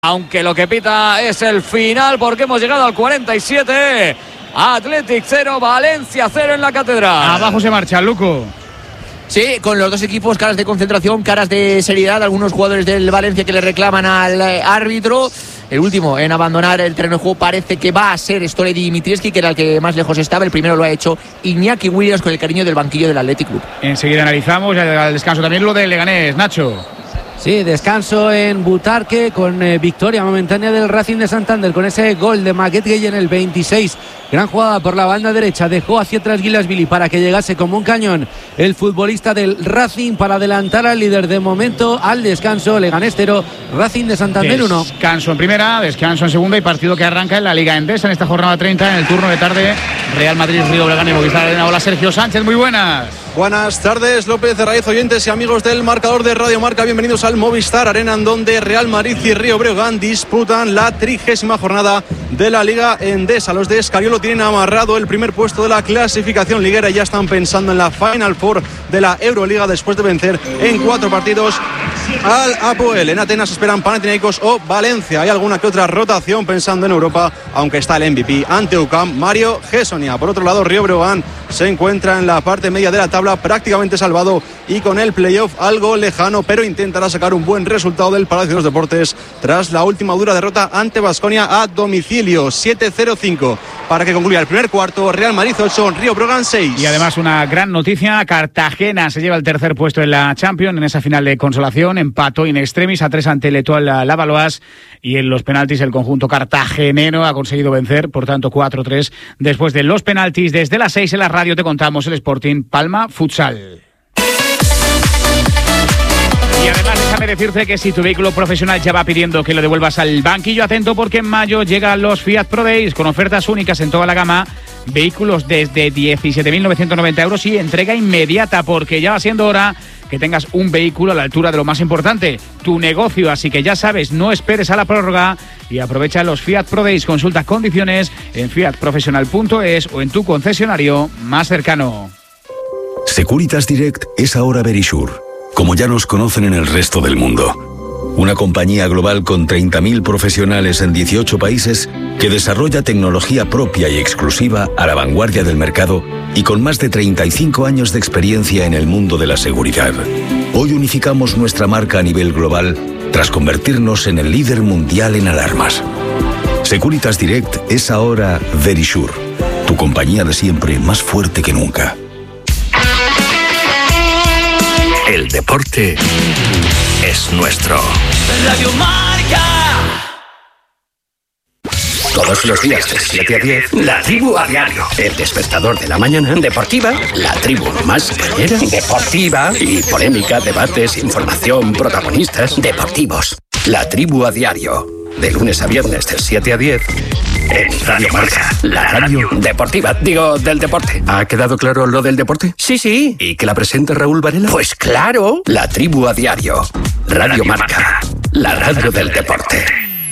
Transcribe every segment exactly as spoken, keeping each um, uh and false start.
Aunque lo que pita es el final, porque hemos llegado al cuarenta y siete. Athletic cero, Valencia cero en la Catedral. Abajo se marcha, Luco. Sí, con los dos equipos, caras de concentración, caras de seriedad. Algunos jugadores del Valencia que le reclaman al árbitro. El último en abandonar el terreno de juego parece que va a ser Stole Dimitrievski, que era el que más lejos estaba. El primero lo ha hecho Iñaki Williams con el cariño del banquillo del Athletic Club. Enseguida analizamos, ya al descanso también lo de Leganés, Nacho. Sí, descanso en Butarque con eh, victoria momentánea del Racing de Santander con ese gol de Maguette Gueye en el veintiséis. Gran jugada por la banda derecha, dejó hacia atrás Guilasvili para que llegase como un cañón el futbolista del Racing para adelantar al líder. De momento al descanso, Leganés cero, Racing de Santander uno. Descanso en primera, descanso en segunda y partido que arranca en la Liga Endesa en esta jornada treinta en el turno de tarde. Real Madrid, Río Breogán y Movistar Arena. Hola Sergio Sánchez, muy buenas. Buenas tardes, López Raíz, oyentes y amigos del marcador de Radio Marca. Bienvenidos al Movistar Arena, en donde Real Madrid y Río Breogán disputan la trigésima jornada de la Liga Endesa. Los de Escariolo tienen amarrado el primer puesto de la clasificación liguera y ya están pensando en la Final Four de la Euroliga después de vencer en cuatro partidos al Apoel. En Atenas esperan Panathinaikos o Valencia. Hay alguna que otra rotación pensando en Europa, aunque está el M V P ante U C A M, Mario Gessonia. Por otro lado, Río Breogán se encuentra en la parte media de la tabla, prácticamente salvado y con el playoff algo lejano, pero intentará sacar un buen resultado del Palacio de los Deportes tras la última dura derrota ante Baskonia a domicilio, siete cero cinco. Para que concluya el primer cuarto, Real Madrid ocho, Río Breogán seis. Y además una gran noticia, Cartagena se lleva el tercer puesto en la Champions en esa final de consolación, empató in extremis a tres ante el Etoile Lavalloise y en los penaltis el conjunto cartagenero ha conseguido vencer, por tanto cuatro tres. Después de los penaltis, desde las seis en la radio te contamos el Sporting Palma Futsal. Y además déjame decirte que si tu vehículo profesional ya va pidiendo que lo devuelvas al banquillo, atento porque en mayo llegan los Fiat Pro Days con ofertas únicas en toda la gama, vehículos desde diecisiete mil novecientos noventa euros y entrega inmediata, porque ya va siendo hora que tengas un vehículo a la altura de lo más importante, tu negocio. Así que ya sabes, no esperes a la prórroga y aprovecha los Fiat Pro Days. Consulta condiciones en fiat profesional punto es o en tu concesionario más cercano. Securitas Direct es ahora Verisure, como ya nos conocen en el resto del mundo. Una compañía global con treinta mil profesionales en dieciocho países que desarrolla tecnología propia y exclusiva a la vanguardia del mercado y con más de treinta y cinco años de experiencia en el mundo de la seguridad. Hoy unificamos nuestra marca a nivel global tras convertirnos en el líder mundial en alarmas. Securitas Direct es ahora Verisure, tu compañía de siempre más fuerte que nunca. El deporte es nuestro. Radio Marca. Todos los días de siete a diez, La Tribu a Diario. El despertador de la mañana. Deportiva, La Tribu más cañera. Deportiva y polémica, debates, información, protagonistas. Deportivos. La Tribu a Diario. De lunes a viernes de siete a diez. En Radio Marca, la radio deportiva. Digo, del deporte. ¿Ha quedado claro lo del deporte? Sí, sí. ¿Y que la presenta Raúl Varela? Pues claro. La Tribu a Diario. Radio, radio Marca, Marca, la radio del deporte.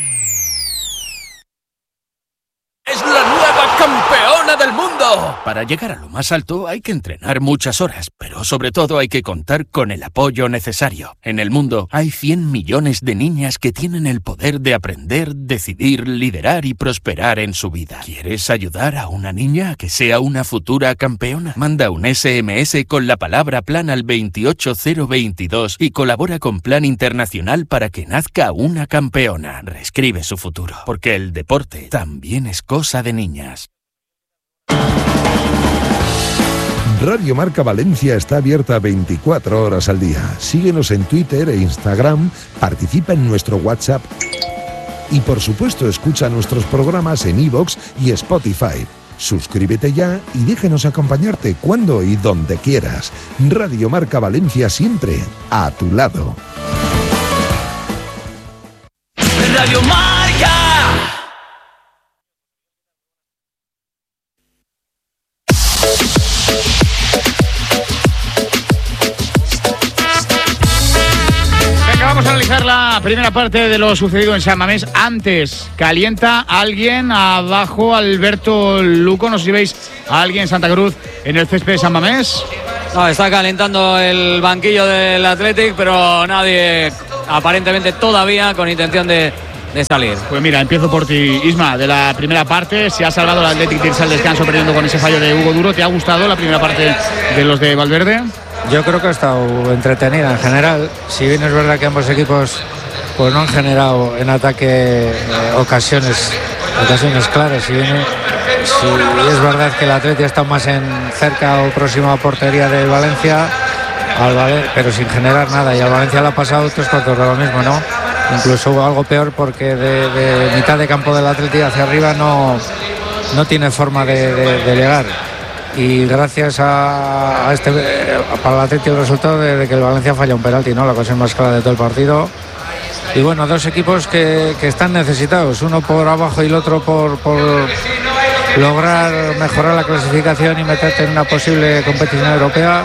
Es la nueva campeona del mundo. Para llegar a lo más alto hay que entrenar muchas horas, pero sobre todo hay que contar con el apoyo necesario. En el mundo hay cien millones de niñas que tienen el poder de aprender, decidir, liderar y prosperar en su vida. ¿Quieres ayudar a una niña a que sea una futura campeona? Manda un ese eme ese con la palabra plan al veintiocho cero veintidós y colabora con Plan Internacional para que nazca una campeona. Reescribe su futuro, porque el deporte también es cosa de niñas. Radio Marca Valencia está abierta veinticuatro horas al día. Síguenos en Twitter e Instagram, participa en nuestro WhatsApp y por supuesto escucha nuestros programas en iVoox y Spotify. Suscríbete ya y déjenos acompañarte cuando y donde quieras. Radio Marca Valencia, siempre a tu lado. Radio Marca. Vamos a analizar la primera parte de lo sucedido en San Mamés. Antes, calienta alguien abajo, Alberto Luco. No sé si veis a alguien en Santa Cruz en el césped de San Mamés. No, está calentando el banquillo del Athletic, pero nadie aparentemente todavía con intención de de salir. Pues mira, empiezo por ti, Isma. De la primera parte, se ha salvado el Athletic de irse al descanso perdiendo con ese fallo de Hugo Duro. ¿Te ha gustado la primera parte de los de Valverde? Yo creo que ha estado entretenida en general. Si bien es verdad que ambos equipos pues no han generado en ataque eh, ocasiones ocasiones claras. Si, viene, si es verdad que el Athletic está más en cerca o próxima a portería del Valencia, al Vale, pero sin generar nada. Y al Valencia le ha pasado tres cuartos de lo mismo, ¿no? Incluso algo peor porque de, de mitad de campo del Athletic hacia arriba no, no tiene forma de, de, de llegar. Y gracias a, a este para el Athletic el resultado de, de que el Valencia falla un penalti, ¿no? La ocasión más clara de todo el partido. Y bueno, dos equipos que, que están necesitados, uno por abajo y el otro por, por lograr mejorar la clasificación y meterte en una posible competición europea.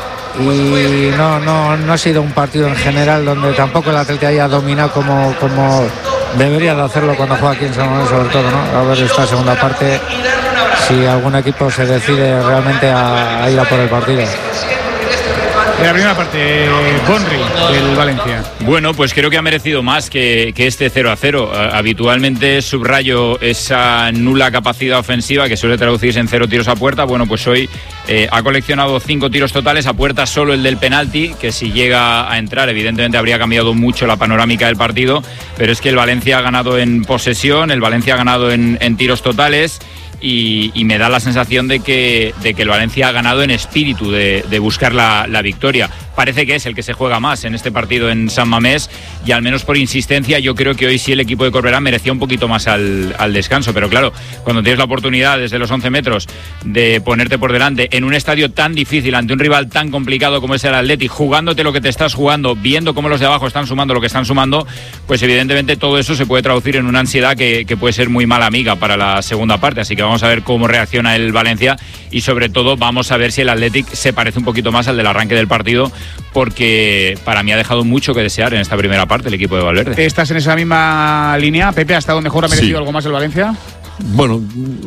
Y no, no, no ha sido un partido en general donde tampoco el Athletic haya dominado como, como debería de hacerlo cuando juega aquí en San Mamés, sobre todo, ¿no? A ver esta segunda parte si algún equipo se decide realmente a, a ir a por el partido. De la primera parte, Bonri, del Valencia. Bueno, pues creo que ha merecido más que, que este cero a cero. Habitualmente subrayo esa nula capacidad ofensiva que suele traducirse en cero tiros a puerta. Bueno, pues hoy eh, ha coleccionado cinco tiros totales, a puerta solo el del penalti, que si llega a entrar evidentemente habría cambiado mucho la panorámica del partido, pero es que el Valencia ha ganado en posesión, el Valencia ha ganado en, en tiros totales. Y, y me da la sensación de que, de que el Valencia ha ganado en espíritu de, de buscar la, la victoria. Parece que es el que se juega más en este partido en San Mamés y al menos por insistencia yo creo que hoy sí el equipo de Corberán merecía un poquito más al, al descanso, pero claro, cuando tienes la oportunidad desde los once metros de ponerte por delante en un estadio tan difícil ante un rival tan complicado como es el Athletic, jugándote lo que te estás jugando, viendo cómo los de abajo están sumando lo que están sumando, pues evidentemente todo eso se puede traducir en una ansiedad que, que puede ser muy mala amiga para la segunda parte, así que vamos a ver cómo reacciona el Valencia y sobre todo vamos a ver si el Athletic se parece un poquito más al del arranque del partido, porque para mí ha dejado mucho que desear en esta primera parte el equipo de Valverde. ¿Estás en esa misma línea? Pepe, ¿ha estado mejor? ¿Ha merecido sí. algo más el Valencia? Bueno,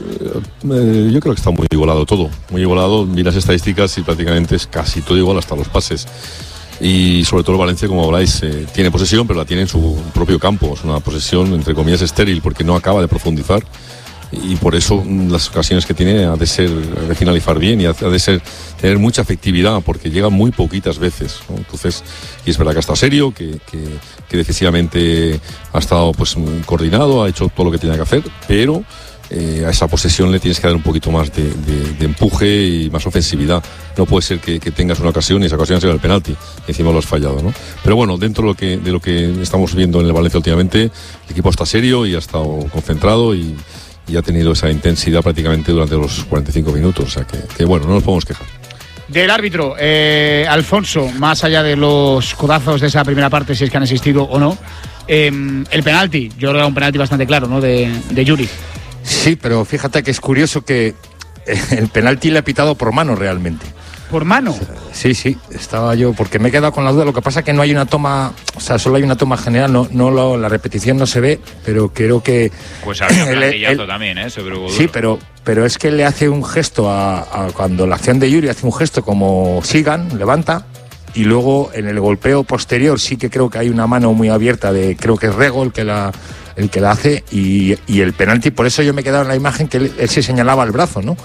eh, yo creo que está muy igualado todo, muy igualado, vi las estadísticas y prácticamente es casi todo igual hasta los pases. Y sobre todo el Valencia, como habláis, eh, tiene posesión, pero la tiene en su propio campo, es una posesión entre comillas estéril porque no acaba de profundizar. Y por eso las ocasiones que tiene ha de ser de finalizar bien y ha de ser tener mucha efectividad porque llega muy poquitas veces, ¿no? Entonces, y es verdad que ha estado serio, que, que, que defensivamente ha estado pues coordinado, ha hecho todo lo que tenía que hacer, pero eh, a esa posesión le tienes que dar un poquito más de, de, de empuje y más ofensividad. No puede ser que, que tengas una ocasión y esa ocasión sea el penalti y encima lo has fallado, ¿no? Pero bueno, dentro de lo que de lo que estamos viendo en el Valencia últimamente, el equipo está serio y ha estado concentrado y y ha tenido esa intensidad prácticamente durante los cuarenta y cinco minutos, o sea que, que bueno, no nos podemos quejar. Del árbitro, eh, Alfonso, más allá de los codazos de esa primera parte, si es que han existido o no, eh, el penalti, yo creo que era un penalti bastante claro, ¿no?, de, de Yuri. Sí, pero fíjate que es curioso que el penalti le ha pitado por mano realmente. ¿Por mano? Sí, sí, estaba yo, porque me he quedado con la duda. Lo que pasa es que no hay una toma, o sea, solo hay una toma general, no, no lo, la repetición no se ve, pero creo que... Pues había un plantillazo también, ¿eh? Sobre Hugo Duro. Sí, pero, pero es que le hace un gesto a, a cuando la acción de Yuri hace un gesto como sigan, levanta, y luego en el golpeo posterior sí que creo que hay una mano muy abierta de, creo que es Rego el que la, el que la hace, y, y el penalti, por eso yo me he quedado en la imagen que él, él se señalaba el brazo, ¿no?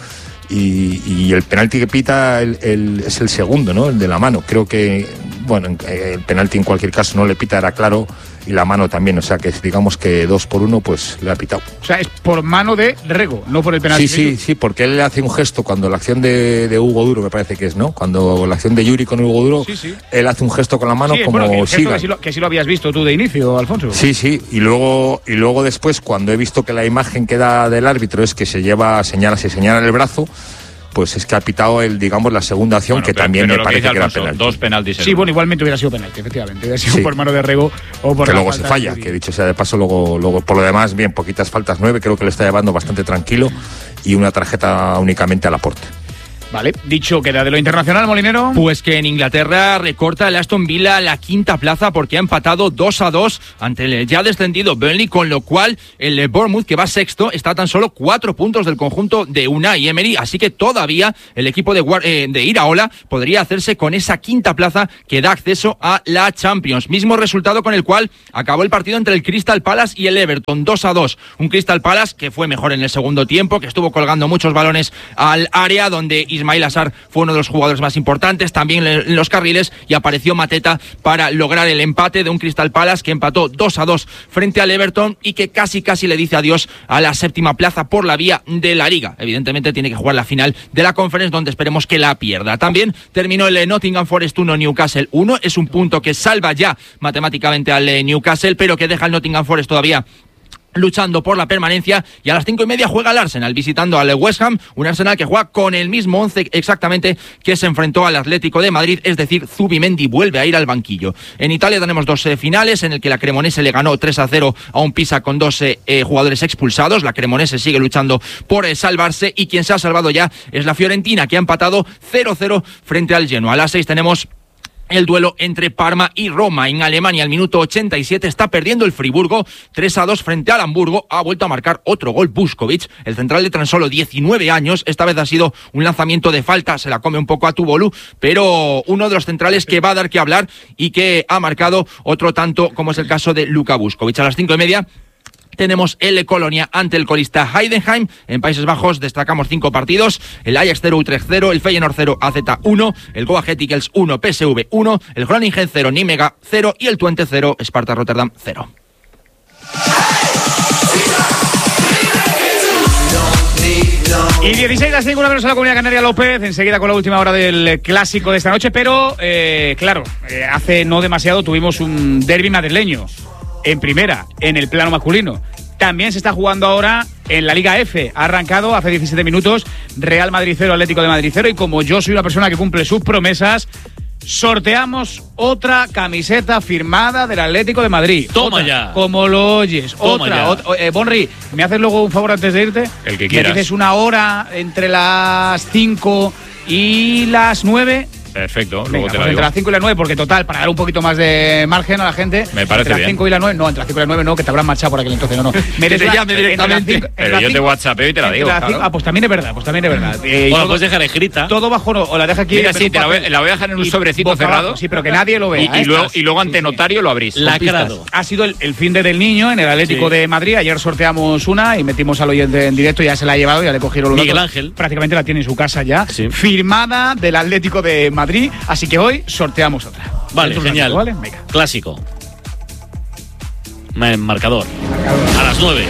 Y, y el penalti que pita el, el, es el segundo, ¿no? El de la mano. Creo que, bueno, el penalti en cualquier caso no le pita, era claro, y la mano también, o sea que digamos que dos por uno pues le ha pitado. O sea, es por mano de Rego, no por el penalti. Sí, sí, sí, porque él le hace un gesto cuando la acción de, de Hugo Duro, me parece que es, ¿no? Cuando la acción de Yuri con Hugo Duro, sí, sí. Él hace un gesto con la mano, sí, como bueno, que siga. Que sí, lo, que sí lo habías visto tú de inicio, Alfonso. Sí, sí, y luego, y luego después, cuando he visto que la imagen que da del árbitro es que se lleva, señala, se señala el brazo, pues es que ha pitado el, digamos, la segunda acción, bueno, que pero, también pero me parece que, que era penalti. Dos penaltis. Sí, bueno, igualmente hubiera sido penalti, efectivamente. Hubiera sido sí. por mano de Rego o por que la luego se falla, que dicho sea de paso, luego, luego por lo demás, bien, poquitas faltas, nueve, creo que le está llevando bastante tranquilo y una tarjeta únicamente al aporte. Vale, dicho queda de lo internacional, Molinero. Pues que en Inglaterra recorta el Aston Villa la quinta plaza porque ha empatado dos a dos ante el ya descendido Burnley, con lo cual el Bournemouth, que va sexto, está a tan solo cuatro puntos del conjunto de Unai Emery, así que todavía el equipo de, eh, de Iraola podría hacerse con esa quinta plaza que da acceso a la Champions. Mismo resultado con el cual acabó el partido entre el Crystal Palace y el Everton, dos a dos. Un Crystal Palace que fue mejor en el segundo tiempo, que estuvo colgando muchos balones al área, donde Ismail Assar fue uno de los jugadores más importantes, también en los carriles, y apareció Mateta para lograr el empate de un Crystal Palace que empató dos a dos frente al Everton y que casi casi le dice adiós a la séptima plaza por la vía de la Liga. Evidentemente tiene que jugar la final de la Conference, donde esperemos que la pierda. También terminó el Nottingham Forest uno, Newcastle uno, es un punto que salva ya matemáticamente al Newcastle, pero que deja al Nottingham Forest todavía luchando por la permanencia. Y a las cinco y media juega el Arsenal visitando al West Ham, un Arsenal que juega con el mismo once exactamente que se enfrentó al Atlético de Madrid, es decir, Zubimendi vuelve a ir al banquillo. En Italia tenemos dos eh, finales en el que la Cremonese le ganó tres a cero a un Pisa con dos eh, jugadores expulsados. La Cremonese sigue luchando por eh, salvarse, y quien se ha salvado ya es la Fiorentina, que ha empatado cero cero frente al Genoa. A las seis tenemos el duelo entre Parma y Roma. En Alemania, al minuto ochenta y siete, está perdiendo el Friburgo tres a dos frente al Hamburgo. Ha vuelto a marcar otro gol Buskovic, el central de tan solo diecinueve años. Esta vez ha sido un lanzamiento de falta, se la come un poco a Tubolu, pero uno de los centrales que va a dar que hablar y que ha marcado otro tanto, como es el caso de Luka Buskovic. A las cinco y media tenemos el Colonia ante el colista Heidenheim. En Países Bajos destacamos cinco partidos: el Ajax cero, Utrecht cero, el Feyenoord cero, A Z uno, el Go Ahead Eagles uno, P S V uno, el Groningen cero, Nijmegen cero y el Twente cero, Sparta Rotterdam cero. Y dieciséis las cinco, una menos a la Comunidad Canaria, López, enseguida con la última hora del clásico de esta noche, pero eh, claro, eh, hace no demasiado tuvimos un derbi madrileño en primera, en el plano masculino. También se está jugando ahora en la Liga F. Ha arrancado hace diecisiete minutos Real Madrid cero, Atlético de Madrid cero. Y como yo soy una persona que cumple sus promesas, sorteamos otra camiseta firmada del Atlético de Madrid. Toma otra, ya. Como lo oyes. Toma otra. ya. otra eh, Bonri, ¿me haces luego un favor antes de irte? El que quieras. Me dices una hora entre las cinco y las nueve. Perfecto, luego Venga, te pues lo entre digo. las cinco y las nueve, porque total, para dar un poquito más de margen a la gente. Me parece entre las bien. cinco y las nueve, no, entre las cinco y las nueve no, que te habrán marchado por aquel entonces, no, no. Me Que te llame directamente. Pero yo te WhatsAppeo y te la digo. Claro. Ah, pues también es verdad, pues también es verdad. Eh, O la todo, puedes dejar escrita. todo bajo, no, o la deja aquí. Mira, en sí, un te la voy, papel. la voy a dejar en un Y sobrecito boca cerrado. abajo, sí, pero que nadie lo vea. Y, y ¿eh? luego, y luego ante notario lo abrís. La- con pistas. Lacrado. Ha sido el, el fin de del niño en el Atlético Sí. de Madrid. Ayer sorteamos una y metimos al oyente en directo, ya se la ha llevado, ya le cogieron los Miguel datos. Ángel. Prácticamente la tiene en su casa ya, Sí. firmada del Atlético de Madrid. Así que hoy sorteamos otra. Vale, Dentro de un genial. ratito, ¿vale? Venga. Clásico. Ma- Marcador. A las nueve.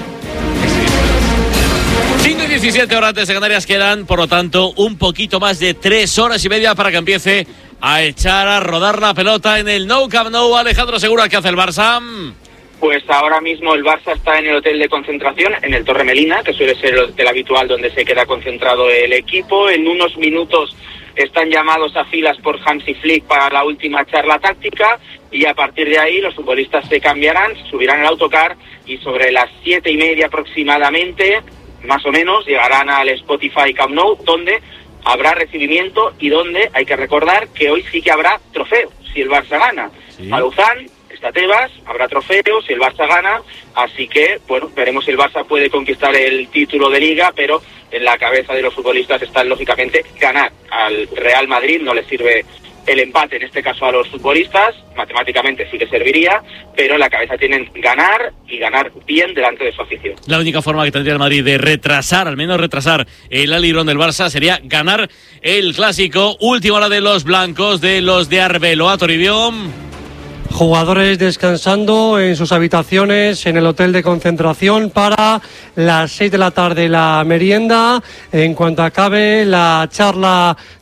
cinco y diecisiete horas antes de Canarias quedan, por lo tanto, un poquito más de tres horas y media para que empiece a echar a rodar la pelota en el Nou Camp Nou. Alejandro Segura, ¿qué hace el Barça? Pues ahora mismo el Barça está en el hotel de concentración, en el Torre Melina, que suele ser el hotel habitual donde se queda concentrado el equipo. En unos minutos están llamados a filas por Hansi Flick para la última charla táctica, y a partir de ahí los futbolistas se cambiarán, se subirán al autocar y sobre las siete y media aproximadamente, más o menos, llegarán al Spotify Camp Nou, donde habrá recibimiento y donde hay que recordar que hoy sí que habrá trofeo si el Barça gana. Sí. A Luzán está Tebas, habrá trofeo si el Barça gana, así que, bueno, veremos si el Barça puede conquistar el título de Liga, pero en la cabeza de los futbolistas está, lógicamente, ganar al Real Madrid. No les sirve el empate, en este caso a los futbolistas, matemáticamente sí que serviría, pero en la cabeza tienen ganar y ganar bien delante de su afición. La única forma que tendría el Madrid de retrasar, al menos retrasar el alirón del Barça, sería ganar el Clásico. Última hora de los blancos, de los de Arbeloa, Toribio. Jugadores descansando en sus habitaciones en el hotel de concentración para las seis de la tarde la merienda. En cuanto acabe la charla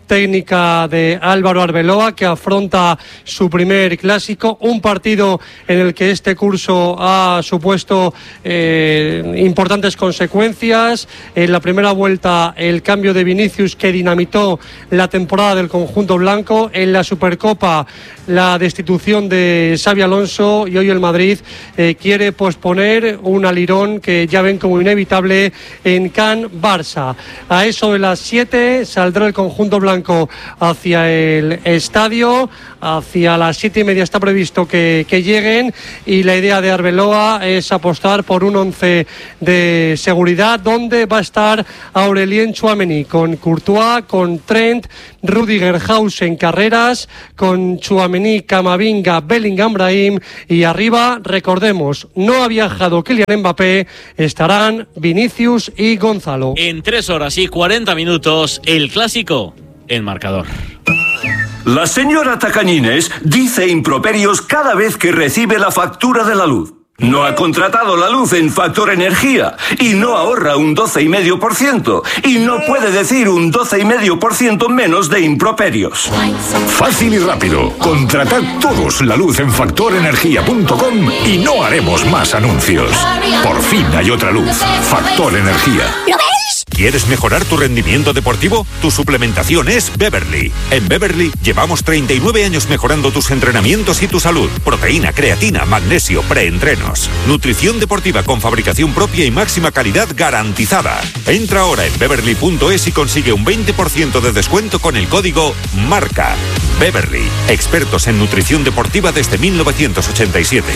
técnica de Álvaro Arbeloa, que afronta su primer clásico, un partido en el que este curso ha supuesto eh, importantes consecuencias. En la primera vuelta, el cambio de Vinicius, que dinamitó la temporada del conjunto blanco. En la Supercopa, la destitución de Xabi Alonso, y hoy el Madrid eh, quiere posponer un alirón que ya ven como inevitable en Can Barça. A eso de las siete saldrá el conjunto blanco hacia el estadio. Hacia las siete y media está previsto que, que lleguen, y la idea de Arbeloa es apostar por un once de seguridad donde va a estar Aurelien Tchouaméni, con Courtois, con Trent, Rudiger, Hausen, Carreras, con Tchouaméni, Camavinga, Bellingham, Brahim, y arriba, recordemos, no ha viajado Kylian Mbappé, estarán Vinicius y Gonzalo. En tres horas y cuarenta minutos, el clásico en marcador. La señora Tacañines dice improperios cada vez que recibe la factura de la luz. No ha contratado la luz en Factor Energía y no ahorra un doce coma cinco por ciento y no puede decir un doce coma cinco por ciento menos de improperios. Fácil y rápido. Contratad todos la luz en factor energía punto com y no haremos más anuncios. Por fin hay otra luz. Factor Energía. ¿Lo ves? ¿Quieres mejorar tu rendimiento deportivo? Tu suplementación es Beverly. En Beverly llevamos treinta y nueve años mejorando tus entrenamientos y tu salud. Proteína, creatina, magnesio, preentrenos. Nutrición deportiva con fabricación propia y máxima calidad garantizada. Entra ahora en beverly punto es y consigue un veinte por ciento de descuento con el código MARCA. Beverly, expertos en nutrición deportiva desde mil novecientos ochenta y siete.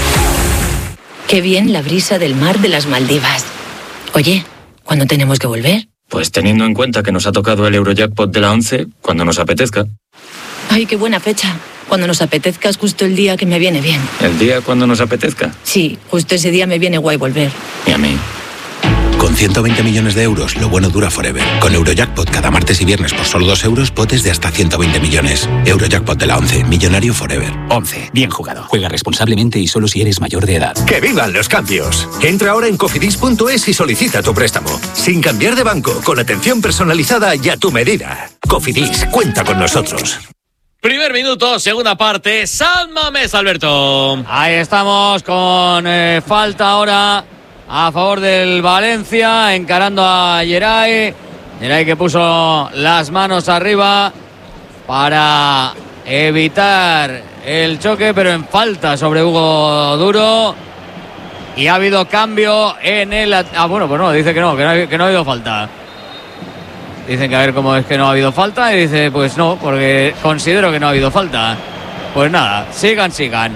Qué bien la brisa del mar de las Maldivas. Oye, ¿cuándo tenemos que volver? Pues teniendo en cuenta que nos ha tocado el Eurojackpot de la once, cuando nos apetezca. Ay, qué buena fecha. Cuando nos apetezca es justo el día que me viene bien. ¿El día cuando nos apetezca? Sí, justo ese día me viene guay volver. Y a mí. Con ciento veinte millones de euros, lo bueno dura forever. Con Eurojackpot cada martes y viernes por solo dos euros, potes de hasta ciento veinte millones. Eurojackpot de la once, millonario forever. once. Bien jugado. Juega responsablemente y solo si eres mayor de edad. ¡Que vivan los cambios! Entra ahora en cofidis punto es y solicita tu préstamo. Sin cambiar de banco, con atención personalizada y a tu medida. Cofidis, cuenta con nosotros. Primer minuto, segunda parte, San Mamés, Alberto. Ahí estamos con eh, falta ahora a favor del Valencia, encarando a Geray. Geray que puso las manos arriba para evitar el choque, pero en falta sobre Hugo Duro. Y ha habido cambio en el... Ah, bueno, pues no, dice que no, que no, que no ha habido falta. Dicen que a ver cómo es que no ha habido falta, y dice pues no, porque considero que no ha habido falta. Pues nada, sigan, sigan.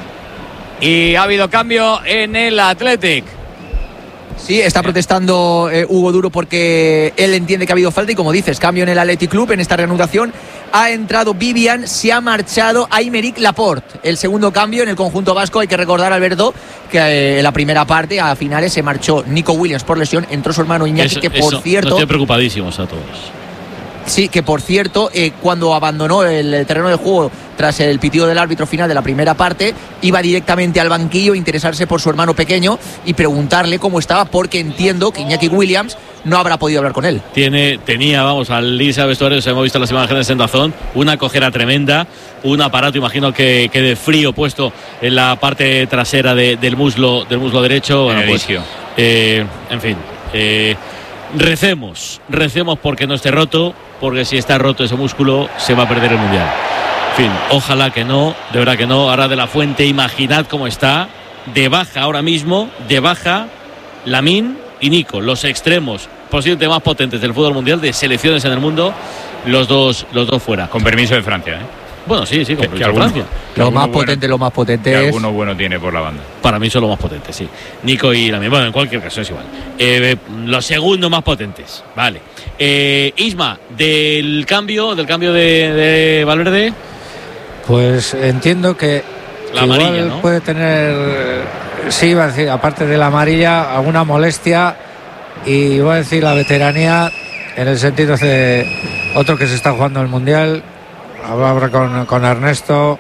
Y ha habido cambio en el Athletic. Sí, está protestando eh, Hugo Duro porque él entiende que ha habido falta, y como dices, cambio en el Athletic Club en esta reanudación. Ha entrado Vivian, se ha marchado Aymeric Laporte. El segundo cambio en el conjunto vasco. Hay que recordar, Alberto, que eh, en la primera parte, a finales, se marchó Nico Williams por lesión. Entró su hermano Iñaki, Eso, que por eso, cierto... No estoy preocupadísimos a todos. Sí, que por cierto, eh, cuando abandonó el terreno de juego tras el pitido del árbitro final de la primera parte, iba directamente al banquillo a interesarse por su hermano pequeño y preguntarle cómo estaba, porque entiendo que Iñaki Williams no habrá podido hablar con él. Tiene, tenía, vamos, al Lisa vestuario, hemos visto las imágenes en Dazón, una cojera tremenda, un aparato, imagino que, que de frío puesto en la parte trasera de, del muslo del muslo derecho. Bueno, pues, eh, en fin, eh, recemos, recemos porque no esté roto, porque si está roto ese músculo se va a perder el Mundial. En fin, ojalá que no, de verdad que no. Ahora de la Fuente, imaginad cómo está, de baja ahora mismo, de baja Lamine y Nico, los extremos posiblemente más potentes del fútbol mundial, de selecciones en el mundo, los dos, los dos fuera. Con permiso de Francia, ¿eh? Bueno, sí, sí, con que, permiso que de alguno, Francia. Lo más potente, bueno, lo más potente es... alguno bueno tiene por la banda. Para mí son los más potentes, sí. Nico y Lamine. Bueno, en cualquier caso es igual. Eh, los segundos más potentes, vale. Eh, Isma, del cambio, del cambio de, de Valverde. Pues entiendo que, la que amarilla, igual ¿no? puede tener, sí, iba a decir, aparte de la amarilla, alguna molestia, y iba a decir la veteranía, en el sentido de otro que se está jugando el Mundial. Hablaba con, con Ernesto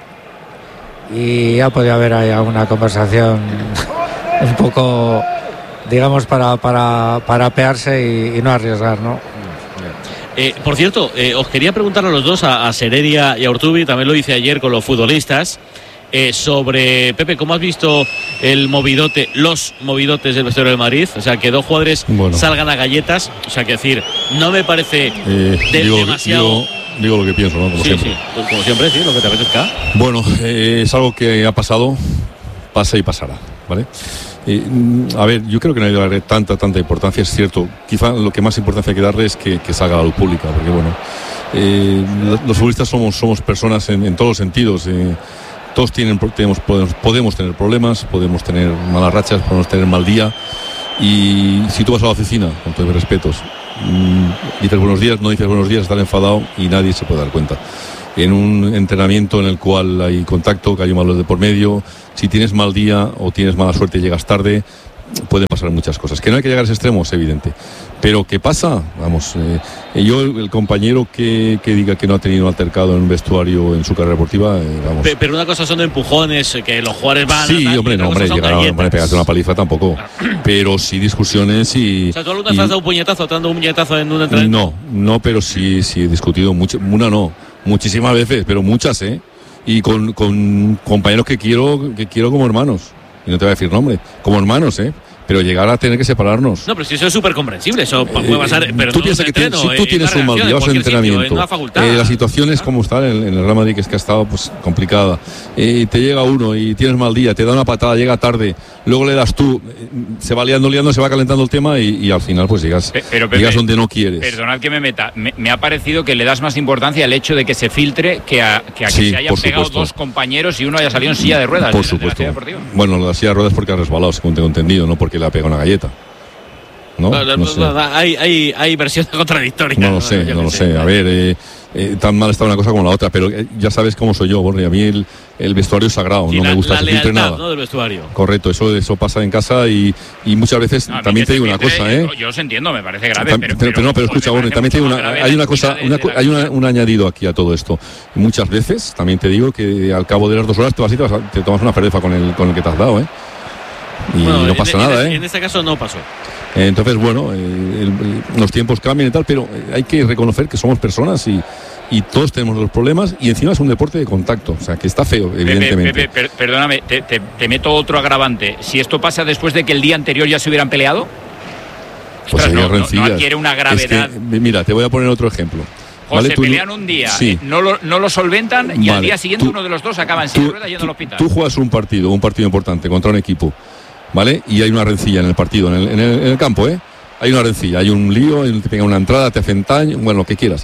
y ya podía haber ahí alguna conversación un poco, digamos, para, para, para apearse y, y no arriesgar, ¿no? Eh, por cierto, eh, os quería preguntar a los dos, a, a Seredia y a Urtubi, también lo hice ayer con los futbolistas, eh, sobre, Pepe, ¿cómo has visto el movidote, los movidotes del vestuario de Madrid? O sea, que dos jugadores bueno. salgan a galletas, o sea, que decir, no me parece eh, de, digo, demasiado... Digo, digo lo que pienso, ¿no? Como sí, siempre. Sí, como siempre, sí, lo que te apetezca. Bueno, eh, es algo que ha pasado, pasa y pasará, ¿vale? Eh, a ver, yo creo que no hay que darle tanta, tanta importancia, es cierto. Quizá lo que más importancia hay que darle es que, que salga a la luz pública, porque bueno, eh, los futbolistas somos, somos personas en, en todos los sentidos. Eh, todos tienen, tenemos, podemos, podemos tener problemas, podemos tener malas rachas, podemos tener mal día. Y si tú vas a la oficina, con todos mis respetos, mmm, dices buenos días, no dices buenos días, estás enfadado y nadie se puede dar cuenta. En un entrenamiento en el cual hay contacto, que hay malos de por medio, si tienes mal día o tienes mala suerte y llegas tarde, pueden pasar muchas cosas. Que no hay que llegar a ese extremo, es evidente. Pero ¿qué pasa? Vamos, eh, yo, el compañero que, que diga que no ha tenido un altercado en un vestuario en su carrera deportiva, eh, vamos. Pero una cosa son empujones, que los jugadores van... Sí, a, hombre, no, hombre, llegar a hombre, pegarte una paliza tampoco. Pero sí discusiones y... O sea, ¿tú alguna vez has dado un puñetazo, te has dado un puñetazo en un entrenamiento? No, no, pero sí, sí he discutido mucho. Una no, muchísimas veces, pero muchas, ¿eh? Y con, con compañeros que quiero, que quiero como hermanos. Y no te voy a decir nombre, como hermanos, ¿eh? Pero llegar a tener que separarnos. No, pero si eso es súper comprensible, eso puede pasar. Eh, pero tú no piensas que entreno, te, si tú tienes un mal día, vas a entrenamiento. Sitio, en una facultad. Eh, la situación es como está en, en el Real Madrid, que es que ha estado pues complicada. Eh, te llega uno y tienes mal día, te da una patada, llega tarde, luego le das tú, eh, se va liando, liando, se va calentando el tema y, y al final pues llegas, pero, Pepe, llegas donde no quieres. Perdonad que me meta, me, me ha parecido que le das más importancia al hecho de que se filtre que a que, a que sí, se hayan pegado supuesto. dos compañeros y uno haya salido en silla de ruedas. Por de, supuesto. de la bueno, la silla de ruedas porque ha resbalado, según tengo entendido, no porque le ha pegado una galleta. No, no, no, no sé. hay, hay, hay versiones contradictorias. No lo sé, no, no lo sé. sé. A ver, eh, eh, tan mal está una cosa como la otra, pero eh, ya sabes cómo soy yo, Borri. A mí el, el vestuario es sagrado, sí, no la, me gusta la que se filtre nada. ¿No? Del vestuario. Correcto, eso, eso pasa en casa y, y muchas veces no, también te digo una cosa, ¿eh? Yo, yo os entiendo, me parece grave, Tam, pero, pero, pero no, pero escucha, Borri, también te digo una, hay una cosa, una, hay una, un añadido aquí a todo esto. Muchas veces también te digo que al cabo de las dos horas te vas y te, vas a, te tomas una cerveza con el, con el que te has dado, ¿eh? Y bueno, no pasa en, nada, en, ¿eh? En este caso no pasó. Entonces, bueno, eh, el, los tiempos cambian y tal, pero hay que reconocer que somos personas y, y todos tenemos los problemas y encima es un deporte de contacto, o sea, que está feo, evidentemente. Pepe, Pepe, per, perdóname, te, te, te meto otro agravante. Si esto pasa después de que el día anterior ya se hubieran peleado, pues ostras, no, no, no adquiere una gravedad. Es que, mira, te voy a poner otro ejemplo. José, ¿Vale? Tú, pelean un día, sí. eh, no, lo, no lo solventan y vale. al día siguiente tú, uno de los dos acaba en silla de ruedas yendo al hospital. Tú juegas un partido, un partido importante contra un equipo, ¿vale? Y hay una rencilla en el partido, en el, en el, en el campo, ¿eh? Hay una rencilla, hay un lío, te pegan una entrada, te hacen daño, bueno, lo que quieras.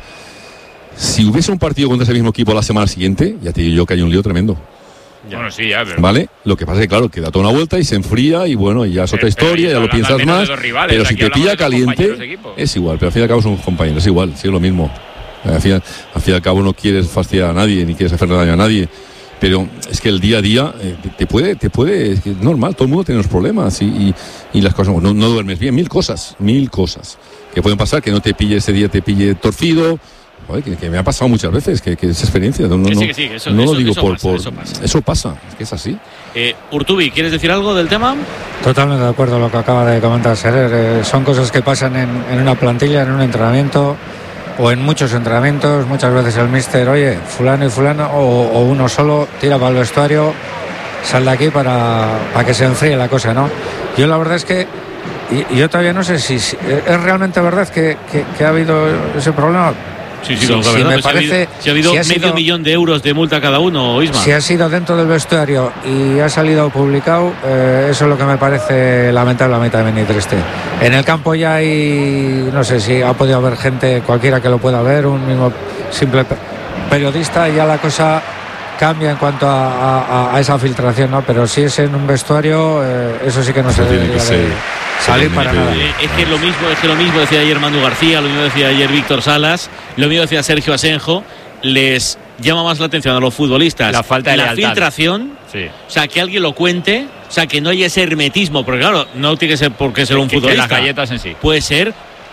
Si hubiese un partido contra ese mismo equipo la semana siguiente, ya te digo yo que hay un lío tremendo. Ya. Bueno, sí, ya, pero... ¿Vale? Lo que pasa es que, claro, que da toda una vuelta y se enfría y bueno, y ya es otra pero, historia, pero ya lo piensas más. Rivales, pero si te pilla caliente, es igual, pero al fin y al cabo son compañeros, es igual, sí, es lo mismo. Al fin, al fin y al cabo no quieres fastidiar a nadie, ni quieres hacerle daño a nadie. Pero es que el día a día eh, te puede, te puede, es que es normal, todo el mundo tiene los problemas y, y, y las cosas, no, no duermes bien, mil cosas, mil cosas que pueden pasar, que no te pille ese día, te pille torcido, joder, que, que me ha pasado muchas veces, que, que es experiencia, no, que no, sí, que sí, que eso, no eso, lo digo eso por, pasa, por eso pasa. eso pasa, es que es así. Eh, Urtubi, ¿quieres decir algo del tema? Totalmente de acuerdo con lo que acaba de comentar Serer, eh, son cosas que pasan en, en una plantilla, en un entrenamiento o en muchos entrenamientos. Muchas veces el míster, oye, fulano y fulano, o, o uno solo, tira para el vestuario, sal de aquí para, para que se enfríe la cosa, ¿no? Yo la verdad es que, y, y yo todavía no sé si, si es realmente verdad que, que, que ha habido ese problema. Sí, sí, sí, no, sí, verdad, me pues parece. Si ha habido, si ha habido si medio sido, millón de euros de multa cada uno, Isma. Si ha sido dentro del vestuario y ha salido publicado, eh, eso es lo que me parece lamentablemente también y triste. En el campo ya hay, no sé si ha podido haber gente, cualquiera que lo pueda ver, un mismo simple periodista, y ya la cosa cambia en cuanto a, a, a esa filtración, ¿no? Pero si es en un vestuario, eh, eso sí que no se debería de salir para nada. Eh, es que lo mismo, es que lo mismo decía ayer Manu García, lo mismo decía ayer Víctor Salas, lo mismo decía Sergio Asenjo. Les llama más la atención a los futbolistas la falta de la lealtad. filtración, sí. O sea, que alguien lo cuente, o sea, que no haya ese hermetismo, porque claro, no tiene que ser porque ser un que, futbolista. que las galletas en sí. Puede ser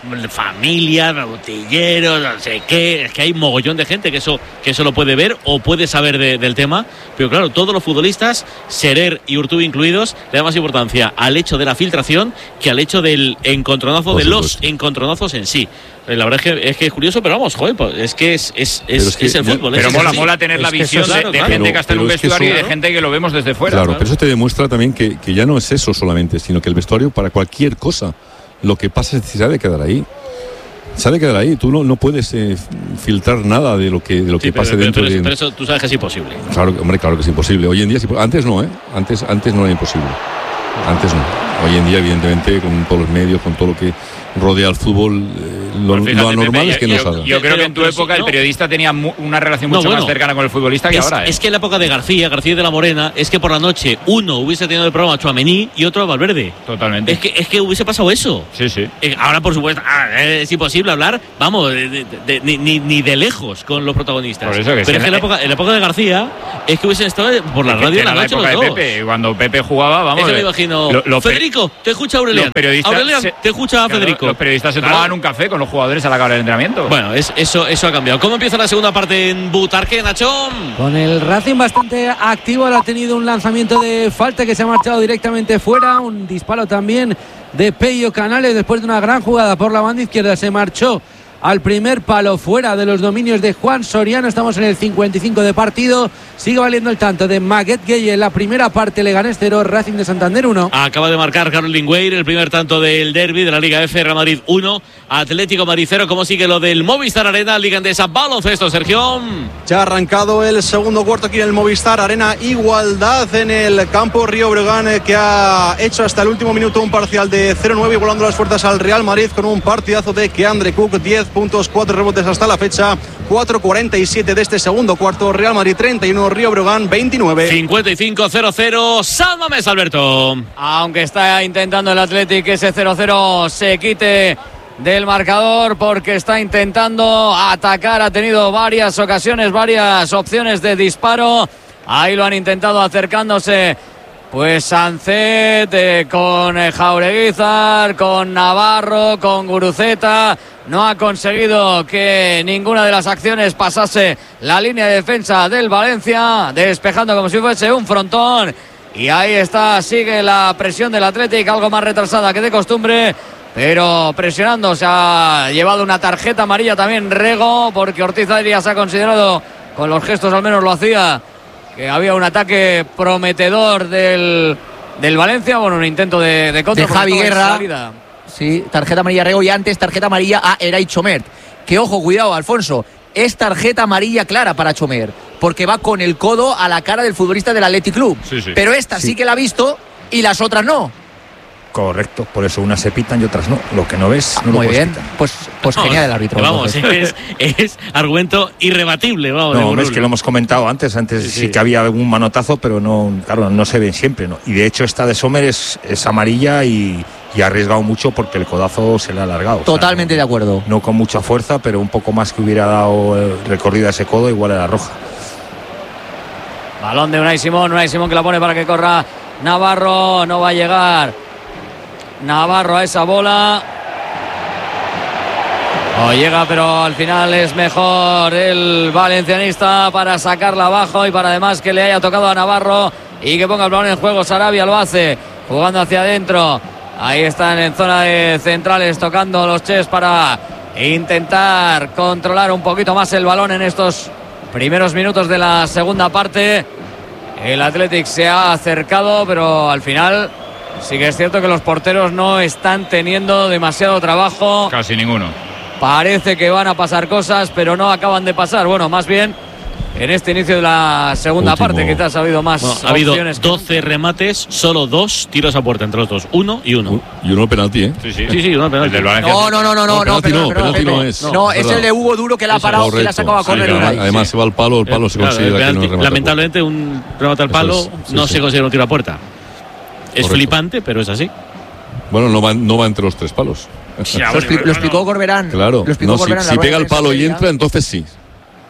familia, botilleros, no sé qué, es que hay mogollón de gente que eso que eso lo puede ver o puede saber de, del tema, pero claro, todos los futbolistas, Serer y Urtubi incluidos, le dan más importancia al hecho de la filtración que al hecho del encontronazo, de los encontronazos en sí. La verdad es que, es que es curioso, pero vamos, joder, pues es que es, es, es, es, que, es el fútbol. Pero es mola, así. mola tener la Es que visión eso, de, claro, de claro. gente que está en un Pero es que vestuario eso- y de gente que lo vemos desde fuera. Claro, claro. pero eso te demuestra también que, que ya no es eso solamente, sino que el vestuario, para cualquier cosa, lo que pasa es que se ha de quedar ahí. Se ha de quedar ahí. Tú no, no puedes eh, filtrar nada de lo que, de lo Sí, que pero, pase pero, dentro pero, de. pero eso tú sabes que es imposible. Claro, hombre, claro que es imposible. Hoy en día sí. Antes no, ¿eh? Antes, antes no era imposible. Antes no. Hoy en día, evidentemente, con todos los medios, con todo lo que rodea al fútbol, eh, lo, Pues fíjate, lo anormal Pepe, es que yo, no salga. Yo creo Pero- que en tu pero sí, época el no. periodista tenía mu- una relación No, mucho bueno, más cercana con el futbolista que es, ahora. ¿eh? es que en la época de García, García de la Morena, es que por la noche uno hubiese tenido el programa a Tchouaméni y otro a Valverde. Totalmente. Es que, es que hubiese pasado eso. Sí, sí. Eh, Ahora, por supuesto, ah, es imposible hablar, vamos, de- de- de- ni, ni- ni de lejos con los protagonistas. Por eso que Pero sí, es que en la, eh, época, en la época de García es que hubiesen estado por la Es que radio en la era la noche época los de dos. Pepe. Cuando Pepe jugaba, vamos. Es que me eh, imagino. lo- lo per- Federico, te escucha Aurelian. los periodistas Aurelian, se- te escucha claro, Federico. Los periodistas se Claro. tomaban un café con los jugadores a la hora del entrenamiento. Bueno, es, eso, eso ha cambiado. ¿Cómo empieza la segunda parte en Butarque, Nachón? Con el Racing bastante activo, ahora ha tenido un lanzamiento de falta que se ha marchado directamente fuera, un disparo también de Pello Canales después de una gran jugada por la banda izquierda, se marchó al primer palo fuera de los dominios de Juan Soriano. Estamos en el cincuenta y cinco de partido, sigue valiendo el tanto de Maguet Gueye en la primera parte, Leganés cero, Racing de Santander uno. Acaba de marcar Carlos Lingüeir el primer tanto del derbi de la Liga F, Real Madrid uno, Atlético Madrid cero. ¿Cómo sigue lo del Movistar Arena, Liga Endesa baloncesto, Sergio? Ya ha arrancado el segundo cuarto aquí en el Movistar Arena. Igualdad en el campo Río Breogán, eh, que ha hecho hasta el último minuto un parcial de cero nueve, igualando las fuerzas al Real Madrid con un partidazo de Keandre Cook, diez puntos, cuatro rebotes hasta la fecha, cuatro cuarenta y siete de este segundo cuarto. Real Madrid treinta y uno, Río Breogán veintinueve. cincuenta y cinco cero cero, San Mamés, Alberto. Aunque está intentando el Athletic que ese cero cero se quite del marcador, porque está intentando atacar, ha tenido varias ocasiones, varias opciones de disparo. Ahí lo han intentado acercándose pues Sancet, eh, con eh, Jaureguizar, con Navarro, con Guruceta. No ha conseguido que ninguna de las acciones pasase la línea de defensa del Valencia, despejando como si fuese un frontón. Y ahí está, sigue la presión del Athletic, algo más retrasada que de costumbre, pero presionando. Se ha llevado una tarjeta amarilla también Rego, porque Ortiz Arias ha considerado, con los gestos al menos lo hacía, que había un ataque prometedor del, del Valencia. Bueno, un intento de, de contra de Javi Guerra. Salida. Sí, tarjeta amarilla Rego, y antes tarjeta amarilla a Eray Chomert. Que ojo, cuidado, Alfonso, es tarjeta amarilla clara para Chomert, porque va con el codo a la cara del futbolista del Athletic Club. Sí, sí. Pero esta sí. sí que la ha visto y las otras no. Correcto, por eso unas se pitan y otras no. Lo que no ves, no Muy lo puedes bien, pitar. pues, pues No, genial el árbitro. Vamos, es, es argumento irrebatible. Vamos, No, de es que lo hemos comentado antes, antes sí, sí. sí que había algún manotazo, pero no, claro, no se ven siempre, ¿no? Y de hecho esta de Sommer es, es amarilla y, y ha arriesgado mucho porque el codazo se le ha alargado. Totalmente o sea, no, de acuerdo. No con mucha fuerza, pero un poco más que hubiera dado el recorrido a ese codo, igual era roja. Balón de Unai Simón, Unai Simón que la pone para que corra Navarro, no va a llegar Navarro a esa bola. O llega, pero al final es mejor el valencianista para sacarla abajo y para además que le haya tocado a Navarro y que ponga el balón en juego. Sarabia lo hace, jugando hacia adentro. Ahí están en zona de centrales tocando los Ches para intentar controlar un poquito más el balón en estos primeros minutos de la segunda parte. El Athletic se ha acercado, pero al final sí que es cierto que los porteros no están teniendo demasiado trabajo. Casi ninguno. Parece que van a pasar cosas, pero no acaban de pasar. Bueno, más bien en este inicio de la segunda Último. parte quizás ha habido más bueno, ha habido opciones. doce remates, solo dos tiros a puerta entre los dos. Uno y uno. Y uno penalti, ¿eh? Sí, sí, sí, sí uno penalti. El del No, no, no, no, no, no, penalti perdón, no, perdón, penalti Pepe. no es. No, No, es verdad. el de Hugo Duro que la ha Eso, parado y la ha correcto. sacado a córner. Sí, Unai. además se va al palo, el palo se Claro, considera el que no penalti, es remate. lamentablemente un remate al palo Eso es, sí, no sí. se considera un tiro a puerta. Es Correcto. flipante, pero es así. Bueno, no va, no va entre los tres palos. Lo, expli- lo explicó Corberán. Claro, Lo explicó no, si, Corberán en la si rueda pega de el prensa palo y previa. entra, entonces sí.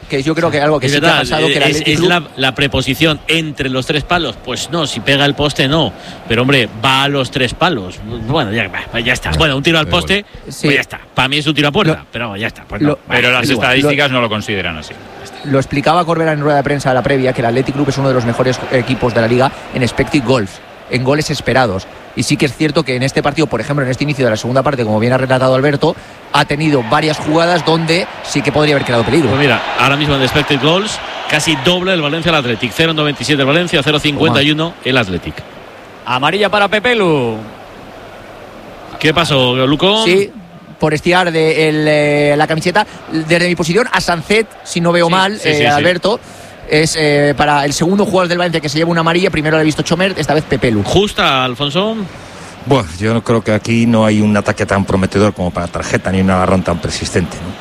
que yo creo que algo que es sí verdad, que ha pasado que el es, Athletic es Club, la, la preposición entre los tres palos. Pues no, si pega el poste no, pero hombre, va a los tres palos. Bueno, ya, ya está. Bueno, un tiro al poste, sí. pues ya está. Para mí es un tiro a puerta, Lo, pero ya está. Pues no. lo, pero las igual, estadísticas lo, no lo consideran así. Lo explicaba Corbera en rueda de prensa de la previa, que el Athletic Club es uno de los mejores equipos de la liga en expected goals, en goles esperados. Y sí que es cierto que en este partido, por ejemplo, en este inicio de la segunda parte, como bien ha relatado Alberto, ha tenido varias jugadas donde sí que podría haber creado peligro. Pues mira, ahora mismo en expected goals, casi doble el Valencia al Athletic. cero coma noventa y siete el Valencia, cero coma cincuenta y uno el Athletic. Amarilla para Pepelu. ¿Qué pasó, Luco? Sí, por estirar de el, eh, la camiseta. Desde mi posición a Sancet, si no veo sí, mal, sí, eh, sí, Alberto. Sí. Es eh, para el segundo jugador del Valencia que se lleva una amarilla. Primero lo ha visto Chomer, esta vez Pepelu. ¿Justa, Alfonso? Bueno, yo no creo que aquí no hay un ataque tan prometedor como para tarjeta ni un agarrón tan persistente, ¿no?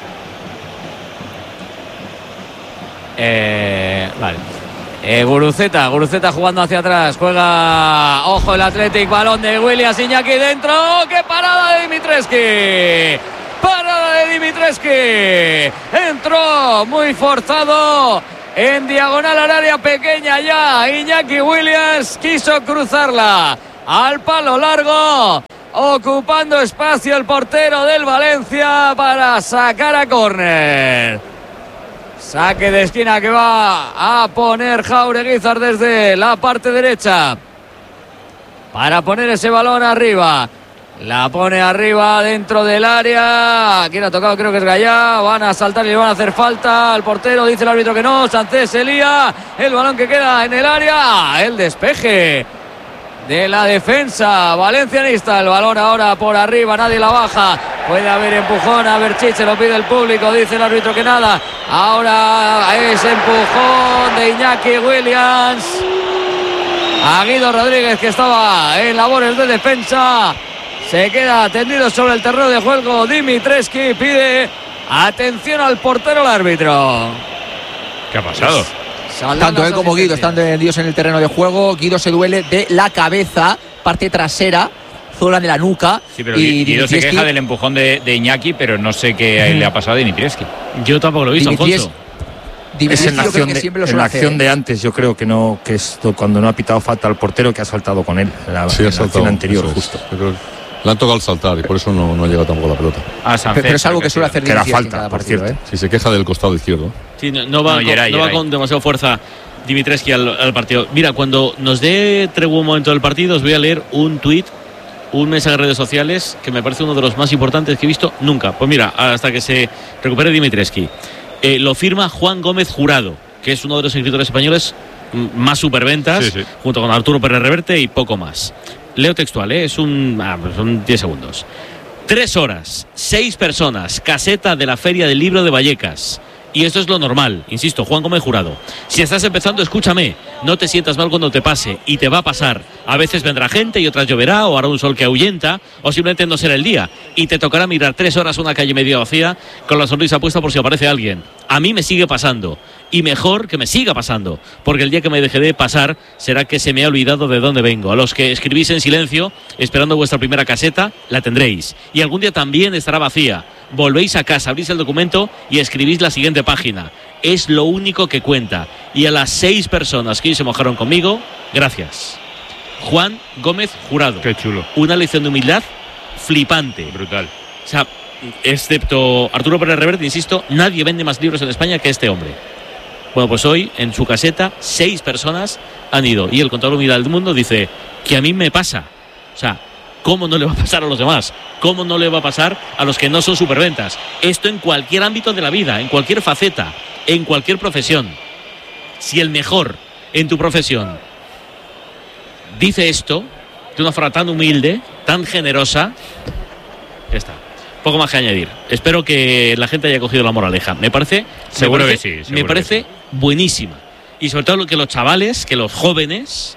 Eh, vale. Eh, Guruceta, Guruceta jugando hacia atrás. Juega, ojo el Athletic, balón de Williams, Iñaki dentro. ¡Qué parada de Dimitrescu! Parada de Dimitrescu. Entró muy forzado en diagonal al área pequeña ya. Iñaki Williams quiso cruzarla al palo largo, ocupando espacio el portero del Valencia para sacar a córner. Saque de esquina que va a poner Jaureguizar desde la parte derecha para poner ese balón arriba. La pone arriba dentro del área. Quien ha tocado creo que es Gallá. Van a saltar y le van a hacer falta al portero. Dice el árbitro que no. Sánchez se lía. El balón que queda en el área. El despeje de la defensa valencianista. El balón ahora por arriba. Nadie la baja. Puede haber empujón. A ver, Chiche, lo pide el público. Dice el árbitro que nada. Ahora es empujón de Iñaki Williams a Guido Rodríguez, que estaba en labores de defensa. Se queda tendido sobre el terreno de juego. Dimitrescu pide atención al portero, el árbitro. ¿Qué ha pasado? Pues, tanto él como Guido están tendidos en el terreno de juego. Guido se duele de la cabeza, parte trasera, zona de la nuca. Sí, pero y Guido se queja del empujón de, de Iñaki, pero no sé qué le ha pasado a Dimitrescu. Yo tampoco lo he visto, Alfonso. Es en la acción, de, en la acción de antes, yo creo que no, que es cuando no ha pitado falta al portero, que ha saltado con él. La, sí, en ha saltado, la acción anterior, es. justo. Le han tocado al saltar y por eso no, no ha llegado tampoco la pelota. Ah, Sánchez, pero es algo que suele hacer que era falta, por cierto. ¿eh? Si se queja del costado izquierdo. Sí, no, no va, no, con, Yeray, no va con demasiada fuerza Dimitrescu al, al partido. Mira, cuando nos dé tregua un momento del partido, os voy a leer un tuit, un mensaje de redes sociales que me parece uno de los más importantes que he visto nunca. Pues mira, hasta que se recupere Dimitrescu. Eh, lo firma Juan Gómez Jurado, que es uno de los escritores españoles más superventas, sí, sí. junto con Arturo Pérez Reverte y poco más. Leo textual, ¿eh? es un, ah, son diez segundos. Tres horas, seis personas, caseta de la Feria del Libro de Vallecas. Y esto es lo normal, insisto, Juan Gómez Jurado. Si estás empezando, escúchame, no te sientas mal cuando te pase, y te va a pasar. A veces vendrá gente y otras lloverá, o hará un sol que ahuyenta, o simplemente no será el día. Y te tocará mirar tres horas una calle medio vacía con la sonrisa puesta por si aparece alguien. A mí me sigue pasando, y mejor que me siga pasando, porque el día que me deje de pasar será que se me ha olvidado de dónde vengo. A los que escribís en silencio, esperando vuestra primera caseta, la tendréis. Y algún día también estará vacía. Volvéis a casa, abrís el documento y escribís la siguiente página. Es lo único que cuenta. Y a las seis personas que hoy se mojaron conmigo, gracias. Juan Gómez Jurado. Qué chulo. Una lección de humildad flipante. Brutal. O sea, excepto Arturo Pérez Reverte, insisto, nadie vende más libros en España que este hombre. Bueno, pues hoy en su caseta seis personas han ido. Y el contador humildad del mundo dice que a mí me pasa. O sea, ¿cómo no le va a pasar a los demás? ¿Cómo no le va a pasar a los que no son superventas? Esto en cualquier ámbito de la vida, en cualquier faceta, en cualquier profesión. Si el mejor en tu profesión dice esto, de una forma tan humilde, tan generosa, ya está. Poco más que añadir. Espero que la gente haya cogido la moraleja. Me parece, seguro me parece, que sí. Seguro me parece que sí. buenísima. Y sobre todo que los chavales, que los jóvenes,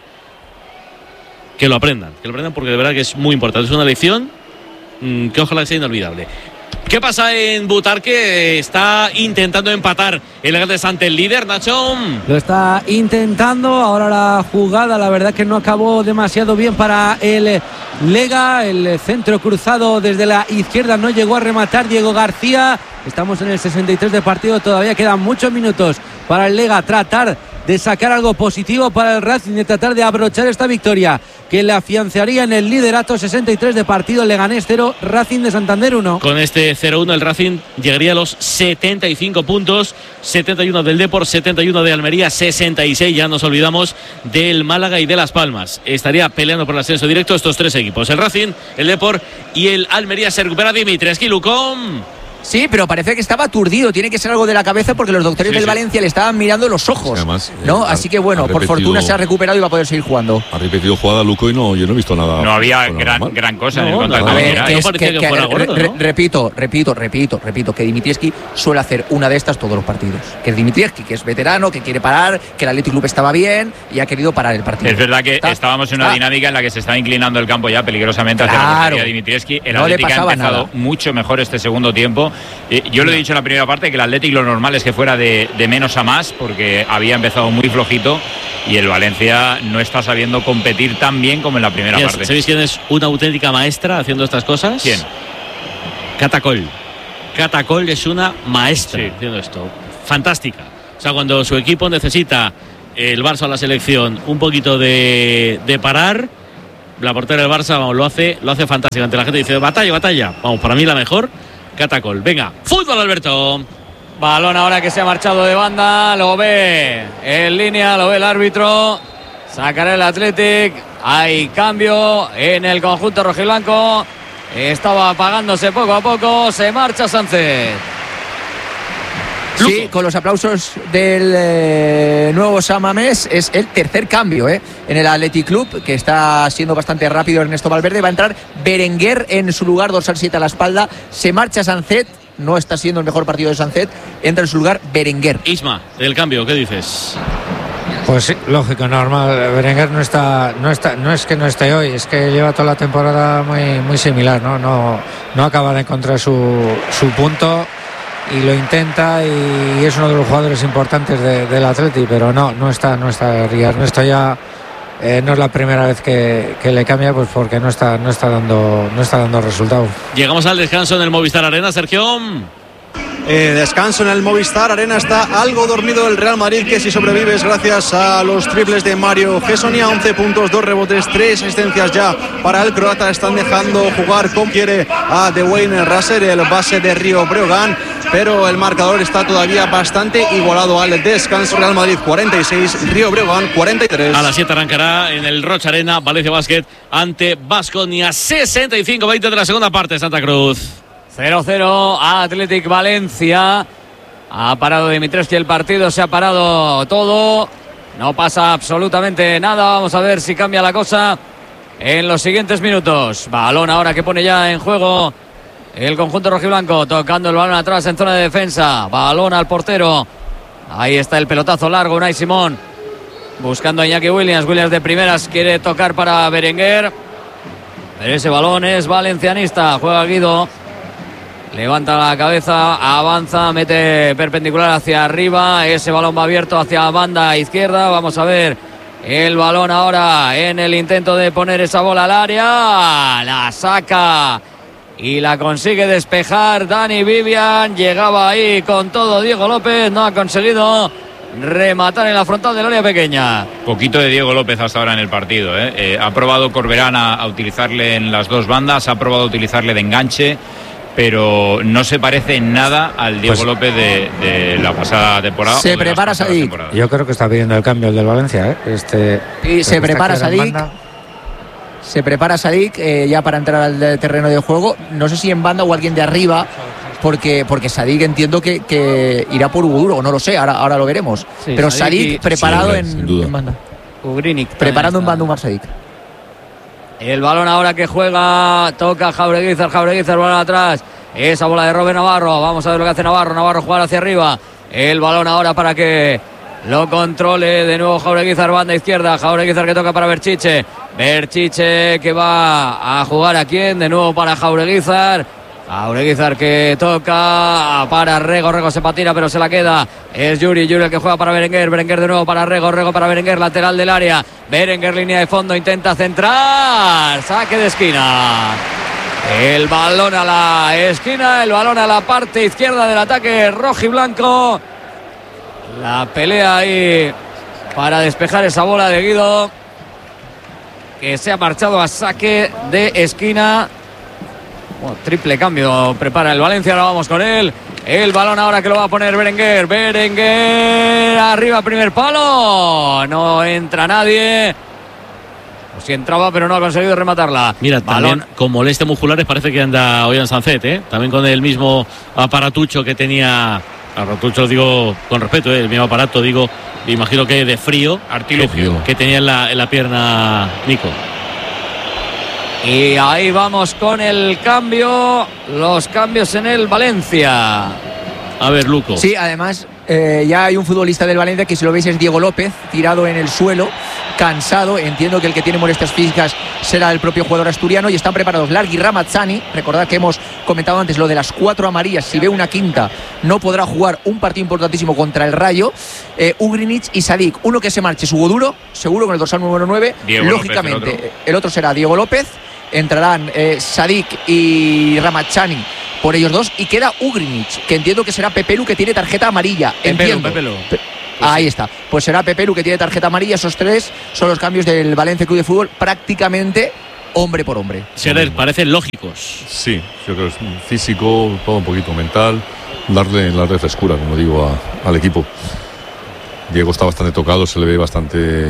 que lo aprendan, que lo aprendan porque de verdad que es muy importante. Es una lección mmm, que ojalá sea inolvidable. ¿Qué pasa en Butarque? Está intentando empatar el Leganés ante el líder, Nacho. Lo está intentando. Ahora la jugada, la verdad que no acabó demasiado bien para el Lega. El centro cruzado desde la izquierda no llegó a rematar Diego García. Estamos en el sesenta y tres de partido. Todavía quedan muchos minutos para el Lega tratar de sacar algo positivo para el Racing, de tratar de abrochar esta victoria que le afianzaría en el liderato. Sesenta y tres de partido, Leganés cero, Racing de Santander uno. Con este cero uno el Racing llegaría a los setenta y cinco puntos, setenta y uno del Depor, setenta y uno de Almería, sesenta y seis, ya nos olvidamos del Málaga y de Las Palmas. Estaría peleando por el ascenso directo estos tres equipos, el Racing, el Depor y el Almería. Se recupera Dimitrescu, Lucón. Sí, pero parece que estaba aturdido. Tiene que ser algo de la cabeza porque los doctores sí, del sí. Valencia le estaban mirando los ojos. Sí, además, ¿no? Ha, Así que bueno, por fortuna se ha recuperado y va a poder seguir jugando. Ha repetido jugada Luco y no, yo no he visto nada. No había gran, gran cosa no, en el contacto. No, ver, que es, que, que, que, gordo, re, ¿no? Repito, repito, repito, repito, que Dimitrievski suele hacer una de estas todos los partidos. Que es Dimitrievski, que es veterano, que quiere parar, que el Athletic Club estaba bien y ha querido parar el partido. Es verdad que ¿Está? estábamos en una ¿Está? dinámica en la que se estaba inclinando el campo ya peligrosamente hacia claro. la portería de Dimitrievski. El no Athletic ha empezado nada. mucho mejor este segundo tiempo. Eh, yo lo he dicho en la primera parte que el Athletic lo normal es que fuera de, de menos a más porque había empezado muy flojito y el Valencia no está sabiendo competir tan bien como en la primera Mira, parte. ¿Sabéis quién es una auténtica maestra haciendo estas cosas? ¿Quién? Catacol. Catacol es una maestra sí. haciendo esto. Fantástica. O sea, cuando su equipo necesita, el Barça o la selección, un poquito de, de parar, la portera del Barça vamos, lo hace lo hace fantástico. Ante la gente dice, batalla, batalla. Vamos, para mí la mejor. Catacol. Venga, fútbol, Alberto. Balón ahora que se ha marchado de banda, lo ve en línea, lo ve el árbitro. Sacará el Athletic. Hay cambio en el conjunto rojiblanco. Estaba apagándose poco a poco. Se marcha Sánchez. Sí, con los aplausos del eh, nuevo San Mamés. Es el tercer cambio eh, en el Athletic Club, que está siendo bastante rápido Ernesto Valverde. Va a entrar Berenguer en su lugar, dorsal siete a la espalda. Se marcha Sancet, no está siendo el mejor partido de Sancet. Entra en su lugar Berenguer. Isma, del cambio, ¿qué dices? Pues sí, lógico, normal. Berenguer no está, no está, no es que no esté hoy, es que lleva toda la temporada muy, muy similar, ¿no? No, no acaba de encontrar su, su punto. Y lo intenta y es uno de los jugadores importantes de, del Atleti, pero no, no está, no está Ernesto ya eh, no es la primera vez que, que le cambia, pues porque no está, no está dando, no está dando resultados. Llegamos al descanso en el Movistar Arena, Sergio. Eh, descanso en el Movistar Arena. Está algo dormido el Real Madrid, que si sobrevives gracias a los triples de Mario Gessonia. Once puntos, dos rebotes, tres asistencias ya para el croata. Están dejando jugar como quiere a Dwayne Russell, el base de Río Breogán, pero el marcador está todavía bastante igualado al descanso. Real Madrid cuarenta y seis, Río Breogán cuarenta y tres. A las siete arrancará en el Rocha Arena Valencia Basket ante Baskonia. Sesenta y cinco veinte de la segunda parte, Santa Cruz. cero cero Athletic Valencia. Ha parado Dimitrescu el partido, se ha parado todo. No pasa absolutamente nada. Vamos a ver si cambia la cosa en los siguientes minutos. Balón ahora que pone ya en juego el conjunto rojiblanco, tocando el balón atrás en zona de defensa. Balón al portero. Ahí está el pelotazo largo, Unai Simón buscando a Iñaki Williams. Williams de primeras quiere tocar para Berenguer, pero ese balón es valencianista. Juega Guido, levanta la cabeza, avanza, mete perpendicular hacia arriba. Ese balón va abierto hacia banda izquierda. Vamos a ver el balón ahora en el intento de poner esa bola al área. La saca y la consigue despejar Dani Vivian. Llegaba ahí con todo Diego López, no ha conseguido rematar en la frontal del área pequeña. Poquito de Diego López hasta ahora en el partido, ¿eh? Eh, ha probado Corberán a, a utilizarle en las dos bandas, ha probado utilizarle de enganche, pero no se parece en nada al Diego pues, López de, de la pasada temporada. Se prepara Sadik. Yo creo que está pidiendo el cambio el del Valencia, ¿eh? Este, y se prepara Sadik. Se prepara Sadik eh, ya para entrar al terreno de juego. No sé si en banda o alguien de arriba, porque, porque Sadik entiendo que, que irá por Uduro, no lo sé, ahora, ahora lo veremos. Sí, pero Sadik, Sadik preparado sí, en, en banda. Ugrinic preparando en banda un Sadik. El balón ahora que juega, toca Jaureguizar, Jaureguizar, balón atrás. Esa bola de Robert Navarro. Vamos a ver lo que hace Navarro. Navarro jugar hacia arriba. El balón ahora para que lo controle de nuevo Jaureguizar, banda izquierda. Jaureguizar que toca para Berchiche. Berchiche que va a jugar a quién. De nuevo para Jaureguizar. Aureguizar que toca para Rego, Rego se patina pero se la queda, es Yuri, Yuri el que juega para Berenguer, Berenguer de nuevo para Rego, Rego para Berenguer, lateral del área, Berenguer línea de fondo, intenta centrar, saque de esquina, el balón a la esquina, el balón a la parte izquierda del ataque rojiblanco, la pelea ahí para despejar esa bola de Guido, que se ha marchado a saque de esquina. Bueno, triple cambio prepara el Valencia, ahora vamos con él. El balón ahora que lo va a poner Berenguer. Berenguer arriba, primer palo. No entra nadie. O si entraba, pero no ha conseguido rematarla. Mira, balón. También con molestias musculares parece que anda hoy en Sancet, ¿eh? También con el mismo aparatucho que tenía. Aparatucho digo con respeto, ¿eh? El mismo aparato, digo, imagino que de frío. Artilugio. Que, que tenía en la, en la pierna Nico. Y ahí vamos con el cambio. Los cambios en el Valencia. A ver, Luco. Sí, además eh, ya hay un futbolista del Valencia que, si lo veis, es Diego López, tirado en el suelo, cansado. Entiendo que el que tiene molestias físicas será el propio jugador asturiano. Y están preparados Largui, Ramazzani. Recordad que hemos comentado antes lo de las cuatro amarillas. Si ve una quinta, no podrá jugar un partido importantísimo contra el Rayo. eh, Ugrinic y Sadik. Uno que se marche, Hugo Duro, seguro, con el dorsal número nueve. Diego Lógicamente López, el otro. el otro será Diego López. Entrarán eh, Sadik y Ramazzani por ellos dos. Y queda Ugrinic, que entiendo que será Pepelu, que tiene tarjeta amarilla. Pepelu, Entiendo. Pepelu. Pe- Ahí está. Pues será Pepelu, que tiene tarjeta amarilla. Esos tres son los cambios del Valencia Club de Fútbol, prácticamente hombre por hombre. Scherer, parecen lógicos. Sí, yo creo que es físico, todo un poquito mental, darle, darle frescura, como digo, a- al equipo. Diego está bastante tocado, se le ve bastante,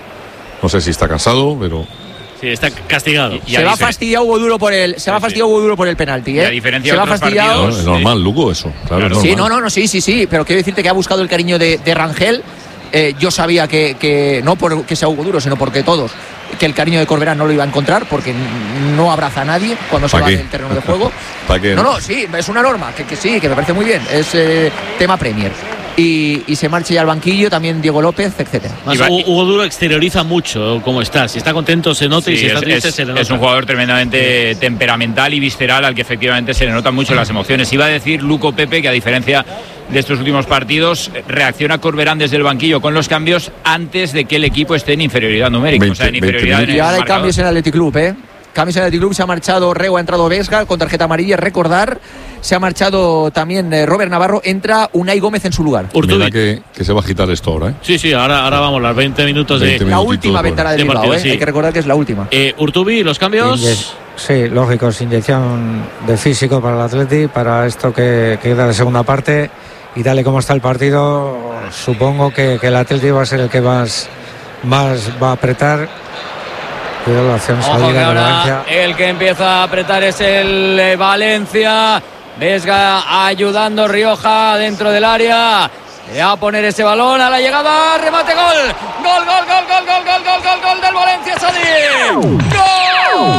no sé si está cansado, pero Sí, está castigado. Y- y se a va difer- fastidiado Hugo Duro por el, se va Sí, fastidiado Hugo Duro por el penalti, Y a ¿eh? diferencia Se de va otros fastidiado. partidos, es normal, Lugo, eso. Claro, Claro. es normal. Sí, no, no, no, sí, sí, sí, pero quiero decirte que ha buscado el cariño de, de Rangel. Eh, yo sabía que, que no porque sea Hugo Duro, sino porque todos, que el cariño de Corberán no lo iba a encontrar, porque n- no abraza a nadie cuando se ¿Pa va qué? del terreno de juego. ¿Pa qué? No, no, sí, es una norma, que, que sí, que me parece muy bien, es eh, tema Premier. Y, y se marcha ya al banquillo también Diego López, etcétera. Más, Y va- Hugo Hugo Duro exterioriza mucho cómo está. Si está contento se nota y Sí, si está es, triste es- se le nota. es un jugador tremendamente temperamental y visceral, al que efectivamente se le notan mucho las emociones. Iba a decir Luco Pepe que, a diferencia de estos últimos partidos, reacciona Corberán desde el banquillo con los cambios antes de que el equipo esté en inferioridad numérica. o sea, en veinte inferioridad en Y el ahora hay marcador. cambios en el Athletic Club, ¿eh? Cambios en el Athletic Club, se ha marchado Rego, ha entrado Vesga con tarjeta amarilla, recordar. Se ha marchado también eh, Robert Navarro, entra Unai Gómez en su lugar. Urtubi. Mira que, que se va a agitar esto ahora, ¿eh? Sí, sí, ahora, ahora vamos, las veinte minutos veinte de. La minutitos, última bueno. ventana de de Bilbao, partido, ¿eh? sí. Hay que recordar que es la última. Eh, Urtubi, los cambios. Inye- Sí, lógico, es inyección de físico para el Atleti, para esto que que queda de segunda parte. Y tal y como está el partido, supongo que, que el Atleti va a ser el que más, más va a apretar. Cuidado la acción Ojo salida que de ahora Valencia. el que empieza a apretar es el eh, Valencia. Vesga ayudando, Rioja dentro del área. Le va a poner ese balón a la llegada. Remate, gol. Gol, gol, gol, gol, gol, gol, gol, gol, gol del Valencia, Sadik. Gol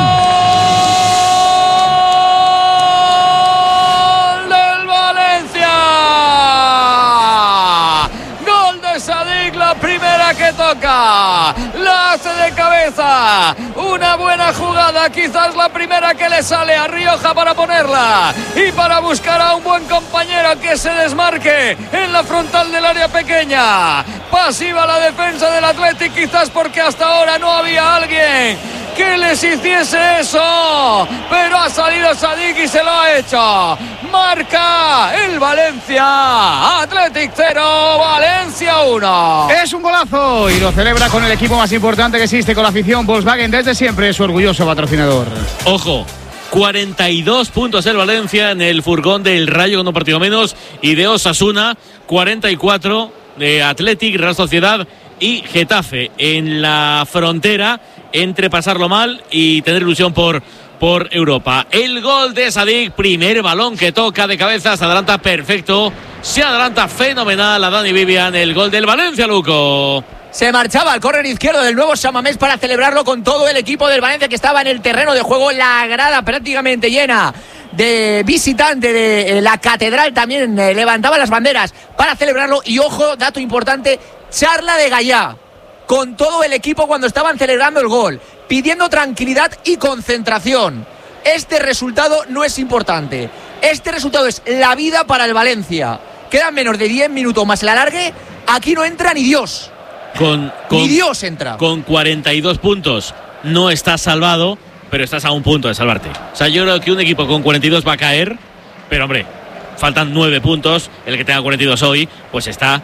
del Valencia. Gol de Sadik, la primera que toca. La hace de cabeza. Una buena jugada, quizás la primera que le sale a Rioja para ponerla y para buscar a un buen compañero que se desmarque en la frontal del área pequeña. Pasiva la defensa del Athletic, quizás porque hasta ahora no había alguien que les hiciese eso, pero ha salido Sadik y se lo ha hecho. Marca el Valencia. Athletic cero, Valencia uno. Es un golazo y lo celebra con el equipo más importante que existe, con la afición. Volkswagen, desde siempre, su orgulloso patrocinador. Ojo, cuarenta y dos puntos el Valencia en el furgón del Rayo con un partido menos, y de Osasuna cuarenta y cuatro de Athletic, Real Sociedad y Getafe en la frontera entre pasarlo mal y tener ilusión por, por Europa. El gol de Sadik, primer balón que toca de cabeza, se adelanta perfecto, se adelanta fenomenal a Dani Vivian, el gol del Valencia, Luco. Se marchaba al córner izquierdo del nuevo Samamés para celebrarlo con todo el equipo del Valencia, que estaba en el terreno de juego, la grada prácticamente llena de visitante de eh, la catedral también eh, levantaba las banderas para celebrarlo. Y ojo, dato importante, charla de Gallá con todo el equipo cuando estaban celebrando el gol, pidiendo tranquilidad y concentración. este resultado no es importante. Este resultado es la vida para el Valencia. Quedan menos de diez minutos más el alargue. Aquí no entra ni Dios. Con, con, ni Dios entra. Con cuarenta y dos puntos no estás salvado, pero estás a un punto de salvarte. O sea, yo creo que un equipo con cuarenta y dos va a caer, pero hombre, faltan nueve puntos. El que tenga cuarenta y dos hoy, pues está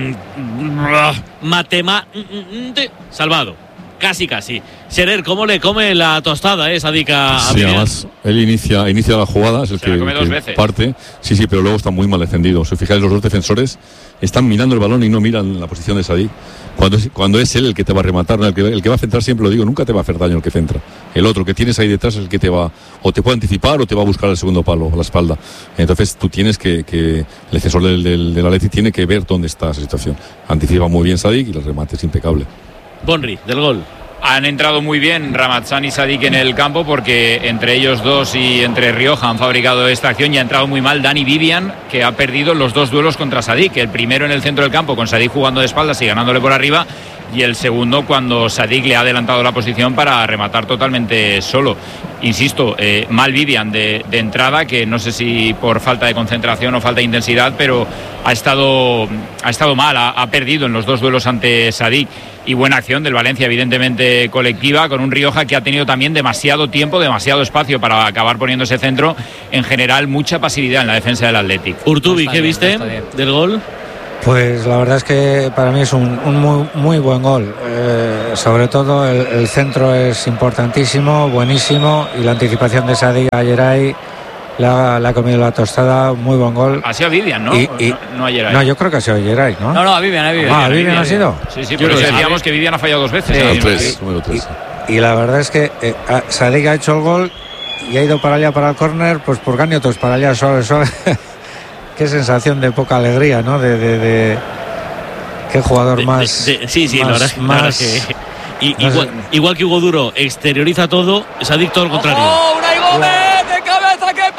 mmm, matemáticamente salvado. Casi, casi. Scherer, ¿cómo le come la tostada, eh, Sadik a Sí, además, él inicia, inicia la jugada, es el Se que, la come dos que veces. parte. Sí, sí, pero luego está muy mal defendido. Si os fijáis, los dos defensores están mirando el balón y no miran la posición de Sadik. Cuando es, cuando es él el que te va a rematar, ¿no? el, que, el que va a centrar, siempre lo digo, nunca te va a hacer daño el que centra. El otro que tienes ahí detrás es el que te va, o te puede anticipar o te va a buscar el segundo palo, a la espalda. Entonces tú tienes que, que el defensor del, del, del Atleti tiene que ver dónde está esa situación. Anticipa muy bien Sadik y el remate es impecable. Bonri, del gol. Han entrado muy bien Ramazan y Sadik en el campo porque entre ellos dos y entre Rioja han fabricado esta acción y ha entrado muy mal Dani Vivian, que ha perdido los dos duelos contra Sadik. El primero en el centro del campo con Sadik jugando de espaldas y ganándole por arriba, y el segundo cuando Sadik le ha adelantado la posición para rematar totalmente solo. Insisto, eh, mal Vivian de, de entrada, que no sé si por falta de concentración o falta de intensidad, pero ha estado, ha estado mal, ha, ha perdido en los dos duelos ante Sadik. Y buena acción del Valencia, evidentemente colectiva, con un Rioja que ha tenido también demasiado tiempo, demasiado espacio para acabar poniendo ese centro. En general, mucha pasividad en la defensa del Athletic. Urtubi, ¿qué viste del gol? Pues la verdad es que para mí es un, un muy, muy buen gol. Eh, sobre todo el, el centro es importantísimo, buenísimo, y la anticipación de Sadik a Yeray le ha, le ha comido la tostada. Muy buen gol. Ha sido Vivian, ¿no? Y, y, no, no ayer. No, yo creo que ha sido Yeray, ¿no? No, no, a Vivian, a Vivian. Ah, ¿a Vivian, Vivian ha sido? Sí, sí, pero decíamos que Vivian ha fallado dos veces. Sí, ¿no? tres, número tres. Y, y la verdad es que eh, Sadik ha hecho el gol y ha ido para allá, para el córner, pues por gañotos para allá, suave, suave. Qué sensación de poca alegría, ¿no? De... de, de... Qué jugador De, más. de, de, sí, sí, más, la verdad, más, la verdad que. Y, no igual, sé. igual que Hugo Duro exterioriza todo, Sadik todo lo contrario. ¡Oh, Unai Gómez de cabeza! ¡Qué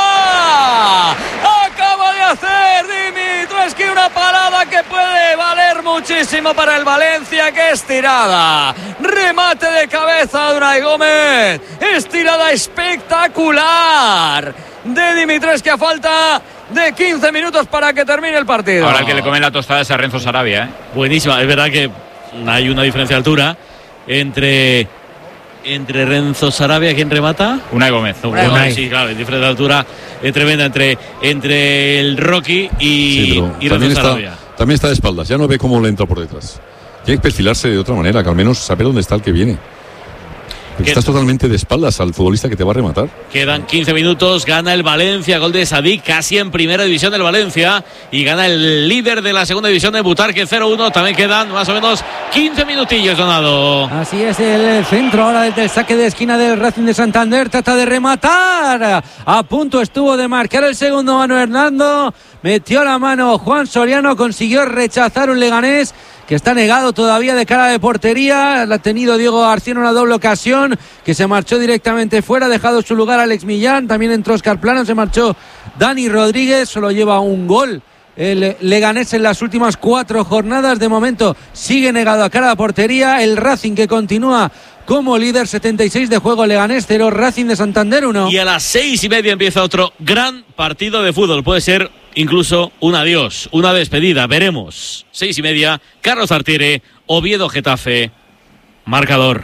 parada! Acaba de hacer Dimitrescu una parada que puede valer muchísimo para el Valencia. ¡Qué estirada! Remate de cabeza de Unai Gómez. Estirada espectacular de Dimitrescu a falta de quince minutos para que termine el partido. Ahora el que le come la tostada es a Renzo Sarabia, ¿eh? Buenísima, es verdad que hay una diferencia de altura entre entre Renzo Sarabia, ¿quién remata? Unai Gómez. No, Unai. Unai, sí, claro, diferencia de altura es tremenda entre, entre el Rocky y, Sí, pero y también, Renzo está, Sarabia. también está de espaldas, ya no ve cómo le entra por detrás. Tiene que perfilarse de otra manera, que al menos saber dónde está el que viene. Porque estás totalmente de espaldas al futbolista que te va a rematar. Quedan quince minutos, gana el Valencia, gol de Sadik, casi en primera división del Valencia, y gana el líder de la segunda división de Butarque cero uno. También quedan más o menos quince minutillos, Donado. Así es, el centro ahora desde el saque de esquina del Racing de Santander, trata de rematar, a punto estuvo de marcar el segundo Manu Hernando, metió la mano Juan Soriano, consiguió rechazar un Leganés que está negado todavía de cara de portería. La ha tenido Diego García en una doble ocasión, que se marchó directamente fuera, ha dejado su lugar Alex Millán, también entró Óscar Plano, se marchó Dani Rodríguez, solo lleva un gol el Leganés en las últimas cuatro jornadas. De momento sigue negado a cara de portería. El Racing, que continúa como líder, setenta y seis de juego, Leganés cero, Racing de Santander uno. Y a las seis y media empieza otro gran partido de fútbol. Puede ser incluso un adiós, una despedida, veremos. Seis y media, Carlos Tartiere, Oviedo Getafe, marcador.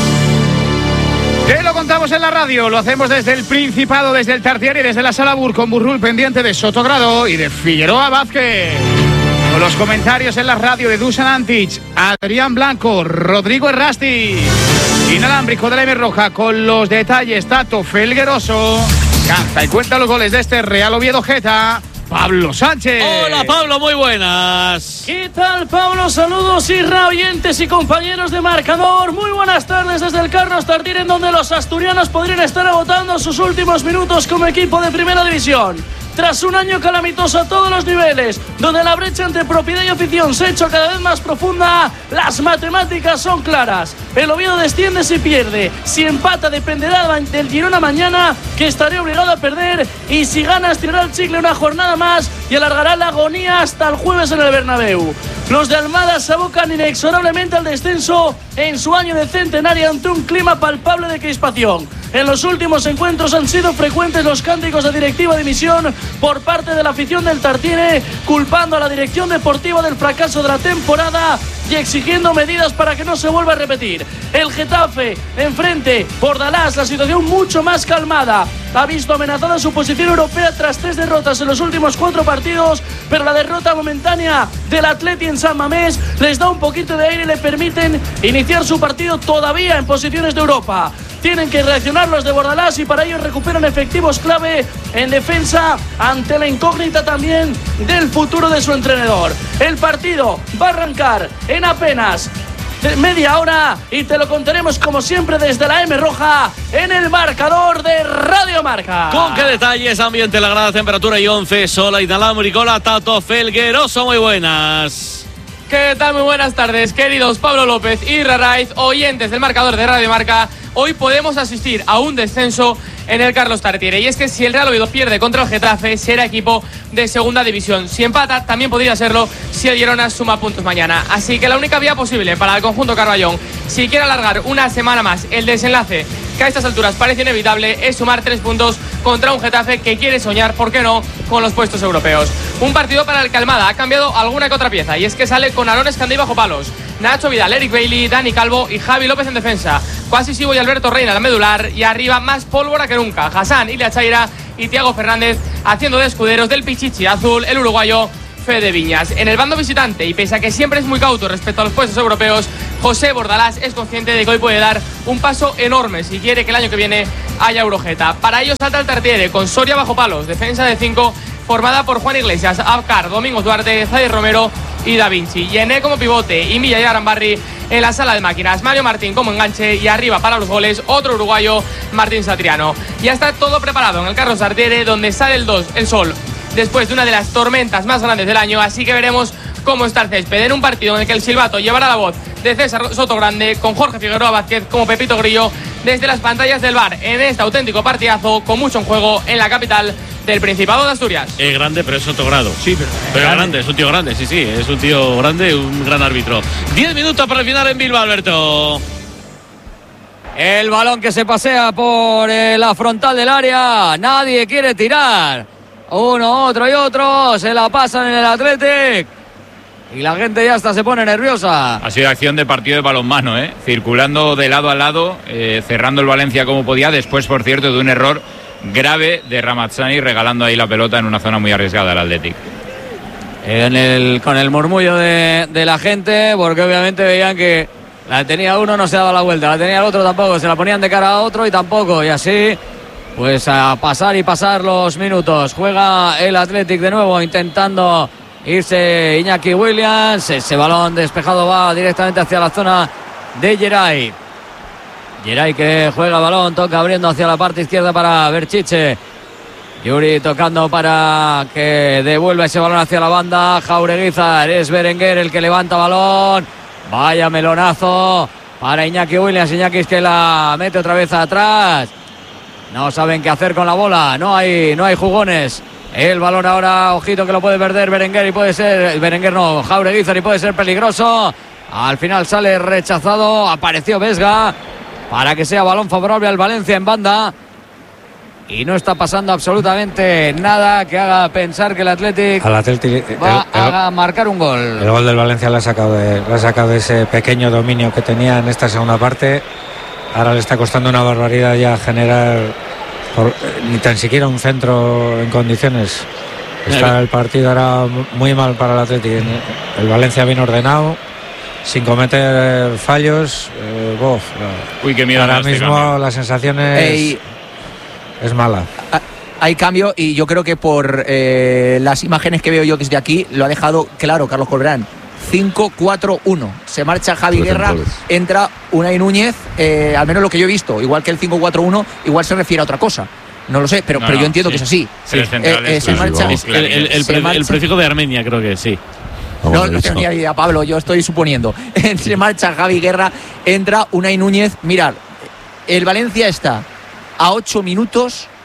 Te lo contamos en la radio, lo hacemos desde el Principado, desde el Tartiere y desde la Sala Bur, con Burrul pendiente de Sotogrado y de Figueroa Vázquez. Con los comentarios en la radio de Dusan Antic, Adrián Blanco, Rodrigo Errasti, inalámbrico de la M Roja, con los detalles Tato Felgueroso. Canta y cuenta los goles de este Real Oviedo Geta, Pablo Sánchez. Hola Pablo, muy buenas. ¿Qué tal, Pablo? Saludos, Isra, oyentes y compañeros de Marcador. Muy buenas tardes desde el Carlos Tartiere, en donde los asturianos podrían estar agotando sus últimos minutos como equipo de Primera División. Tras un año calamitoso a todos los niveles, donde la brecha entre propiedad y afición se ha hecho cada vez más profunda, las matemáticas son claras. El Oviedo desciende si pierde. Si empata dependerá del Girona mañana, que estará obligado a perder. Y si gana estirará el chicle una jornada más y alargará la agonía hasta el jueves en el Bernabéu. Los de Almada se abocan inexorablemente al descenso en su año de centenario ante un clima palpable de crispación. En los últimos encuentros han sido frecuentes los cánticos de directiva de dimisión por parte de la afición del Tartiere, culpando a la dirección deportiva del fracaso de la temporada y exigiendo medidas para que no se vuelva a repetir. El Getafe, enfrente, Bordalás, la situación mucho más calmada. Ha visto amenazada su posición europea tras tres derrotas en los últimos cuatro partidos, pero la derrota momentánea del Atleti en San Mamés les da un poquito de aire y le permiten iniciar su partido todavía en posiciones de Europa. Tienen que reaccionar los de Bordalás y para ello recuperan efectivos clave en defensa ante la incógnita también del futuro de su entrenador. El partido va a arrancar en apenas media hora y te lo contaremos como siempre desde la M Roja en el marcador de Radio Marca. Con qué detalles, ambiente, la grada, temperatura y once, sola inalámbrica, Tato Felgueroso, muy buenas. ¿Qué tal? Muy buenas tardes, queridos Pablo López y Raraiz, oyentes del marcador de Radio Marca. Hoy podemos asistir a un descenso en el Carlos Tartiere. Y es que si el Real Oviedo pierde contra el Getafe, será equipo de segunda división. Si empata, también podría serlo si el Girona suma puntos mañana. Así que la única vía posible para el conjunto Carballón, si quiere alargar una semana más el desenlace, que a estas alturas parece inevitable, es sumar tres puntos contra un Getafe que quiere soñar, ¿por qué no?, con los puestos europeos. Un partido para el que Almada ha cambiado alguna que otra pieza, y es que sale con Aaron Escandí bajo palos, Nacho Vidal, Eric Bailly, Dani Calvo y Javi López en defensa, Quasi Sibo y Alberto Reina la medular, y arriba más pólvora que nunca, Hassan, Ilia Chaira y Thiago Fernández haciendo de escuderos del Pichichi azul, el uruguayo Fede Viñas. En el bando visitante, y pese a que siempre es muy cauto respecto a los puestos europeos, José Bordalás es consciente de que hoy puede dar un paso enorme si quiere que el año que viene haya Eurojeta. Para ello salta el Tartiere con Soria bajo palos, defensa de cinco formada por Juan Iglesias, Abkar, Domingos Duarte, Zaire Romero y Da Vinci. Yené como pivote y Milla y Arambarri en la sala de máquinas, Mario Martín como enganche y arriba para los goles otro uruguayo, Martín Satriano. Ya está todo preparado en el Carlos Tartiere, donde sale el dos, el sol, después de una de las tormentas más grandes del año, así que veremos cómo está el césped en un partido en el que el silbato llevará la voz de César Sotogrande, con Jorge Figueroa Vázquez como Pepito Grillo desde las pantallas del bar, en este auténtico partidazo con mucho en juego en la capital del Principado de Asturias. Es grande, pero es Sotogrado. Sí, pero, pero grande. grande, es un tío grande, sí, sí, es un tío grande, un gran árbitro. Diez minutos para el final en Bilbao, Alberto. El balón que se pasea por eh, la frontal del área, nadie quiere tirar. Uno, otro y otro, se la pasan en el Athletic y la gente ya hasta se pone nerviosa. Ha sido acción de partido de balonmano, ¿eh? Circulando de lado a lado, eh, cerrando el Valencia como podía, después, por cierto, de un error grave de Ramazzani, regalando ahí la pelota en una zona muy arriesgada al Athletic. En el, con el murmullo de, de la gente, porque obviamente veían que la tenía uno, no se daba la vuelta, la tenía el otro tampoco, se la ponían de cara a otro y tampoco, y así pues a pasar y pasar los minutos. Juega el Athletic de nuevo intentando irse Iñaki Williams. Ese balón despejado va directamente hacia la zona de Geray. Geray que juega balón, toca abriendo hacia la parte izquierda para Berchiche. Yuri tocando para que devuelva ese balón hacia la banda. Jaureguizar, es Berenguer el que levanta balón. Vaya melonazo para Iñaki Williams. Iñaki es que la mete otra vez atrás. No saben qué hacer con la bola, no hay, no hay jugones. El balón ahora, ojito que lo puede perder Berenguer y puede ser, Berenguer no, Jaureguizar y puede ser peligroso. Al final sale rechazado, apareció Vesga para que sea balón favorable al Valencia en banda. Y no está pasando absolutamente nada que haga pensar que el Athletic, Al Athletic va el, el, a marcar un gol. El gol del Valencia le ha sacado de, le ha sacado de ese pequeño dominio que tenía en esta segunda parte. Ahora le está costando una barbaridad ya generar por, ni tan siquiera un centro en condiciones. Está el partido ahora muy mal para el Athletic. El Valencia bien ordenado, sin cometer fallos. Eh, bof, Uy, qué miedo. ahora este mismo cambio. la sensación es, Ey, es mala. Hay cambio y yo creo que por eh, las imágenes que veo yo desde aquí lo ha dejado claro Carlos Colbrán. cinco cuatro uno. Se marcha Javi Tres Guerra, centrales. entra Unai Núñez, eh, al menos lo que yo he visto, igual que el cinco cuatro uno, igual se refiere a otra cosa. No lo sé, pero, No, pero no, yo entiendo sí. que es así. Tres centrales, Eh, eh, se sí, marcha, vamos, el, el, el, se pre- marcha- el prefijo de Armenia, creo que sí. No, no tengo ni idea, Pablo, yo estoy suponiendo. Se marcha Javi Guerra, entra Unai Núñez. Mirad, el Valencia está a ocho minutos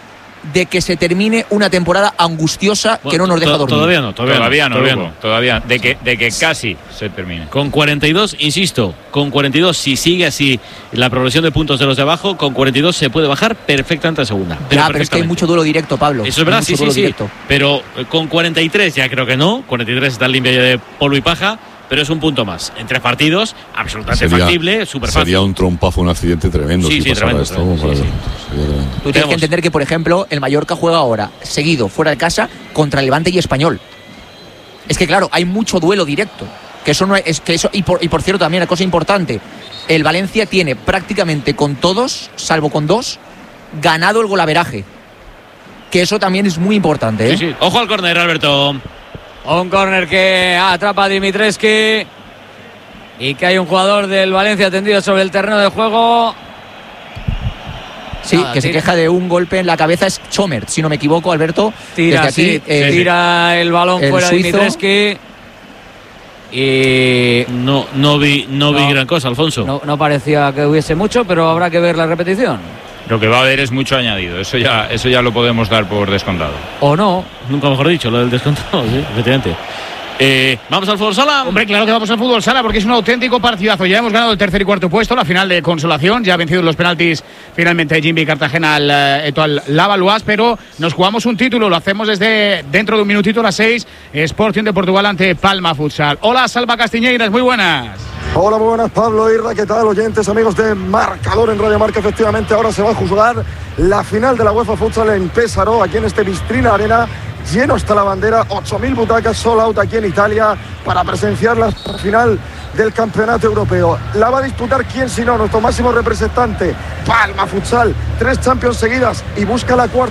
de que se termine una temporada angustiosa bueno, que no nos deja dormir. Todavía no, todavía, todavía no, todavía no, no. Todavía, de que, de que casi se termine. Con cuarenta y dos, insisto, con cuarenta y dos, si sigue así la progresión de puntos de los de abajo, con cuarenta y dos se puede bajar perfectamente a segunda. Pero, ya, pero es que hay mucho duelo directo, Pablo. Eso es verdad, sí, sí, sí. Directo. Pero con cuarenta y tres ya creo que no. cuarenta y tres está limpia de polvo y paja. Pero es un punto más. En tres partidos, absolutamente sería, factible, súper fácil. Sería un trompazo, un accidente tremendo. Sí, si sí, tremendo. Esto, tremendo sí, sí. Tú tienes que entender que, por ejemplo, el Mallorca juega ahora, seguido, fuera de casa, contra el Levante y Español. Es que, claro, hay mucho duelo directo. Que eso no es, que eso y por, y por cierto, también una cosa importante. El Valencia tiene prácticamente con todos, salvo con dos, ganado el golaveraje. Que eso también es muy importante, ¿eh? Sí, sí. Ojo al córner, Alberto. Un córner que atrapa a Dimitrescu y que hay un jugador del Valencia tendido sobre el terreno de juego. Sí, Nada, que tira. Se queja de un golpe en la cabeza, es Chomert, si no me equivoco, Alberto. Tira, Desde aquí, sí, eh, tira el balón el fuera de Dimitrescu. Y no, no vi, no, no vi gran cosa, Alfonso. No, no parecía que hubiese mucho, pero habrá que ver la repetición. Lo que va a haber es mucho añadido. Eso ya, eso ya lo podemos dar por descontado. O no. Nunca mejor dicho, lo del descontado, sí, efectivamente. Eh, ¿Vamos al fútbol sala? Hombre, claro que vamos al fútbol sala porque es un auténtico partidazo. Ya hemos ganado el tercer y cuarto puesto, la final de consolación. Ya ha vencido los penaltis finalmente Jimmy Cartagena al uh, Etoile Lavalois, pero nos jugamos un título. Lo hacemos desde dentro de un minutito a las seis. Sporting de Portugal ante Palma Futsal. Hola, Salva Castiñeiras, muy buenas. Hola, muy buenas, Pablo Irra, ¿qué tal, oyentes, amigos de Marcador en Radio Marca? Efectivamente, ahora se va a jugar la final de la UEFA Futsal en Pesaro, aquí en este Bistrina Arena. Lleno hasta la bandera, ocho mil butacas, sold out aquí en Italia para presenciar la final del Campeonato Europeo. La va a disputar quién sino nuestro máximo representante, Palma Futsal, tres Champions seguidas y busca la cuarta.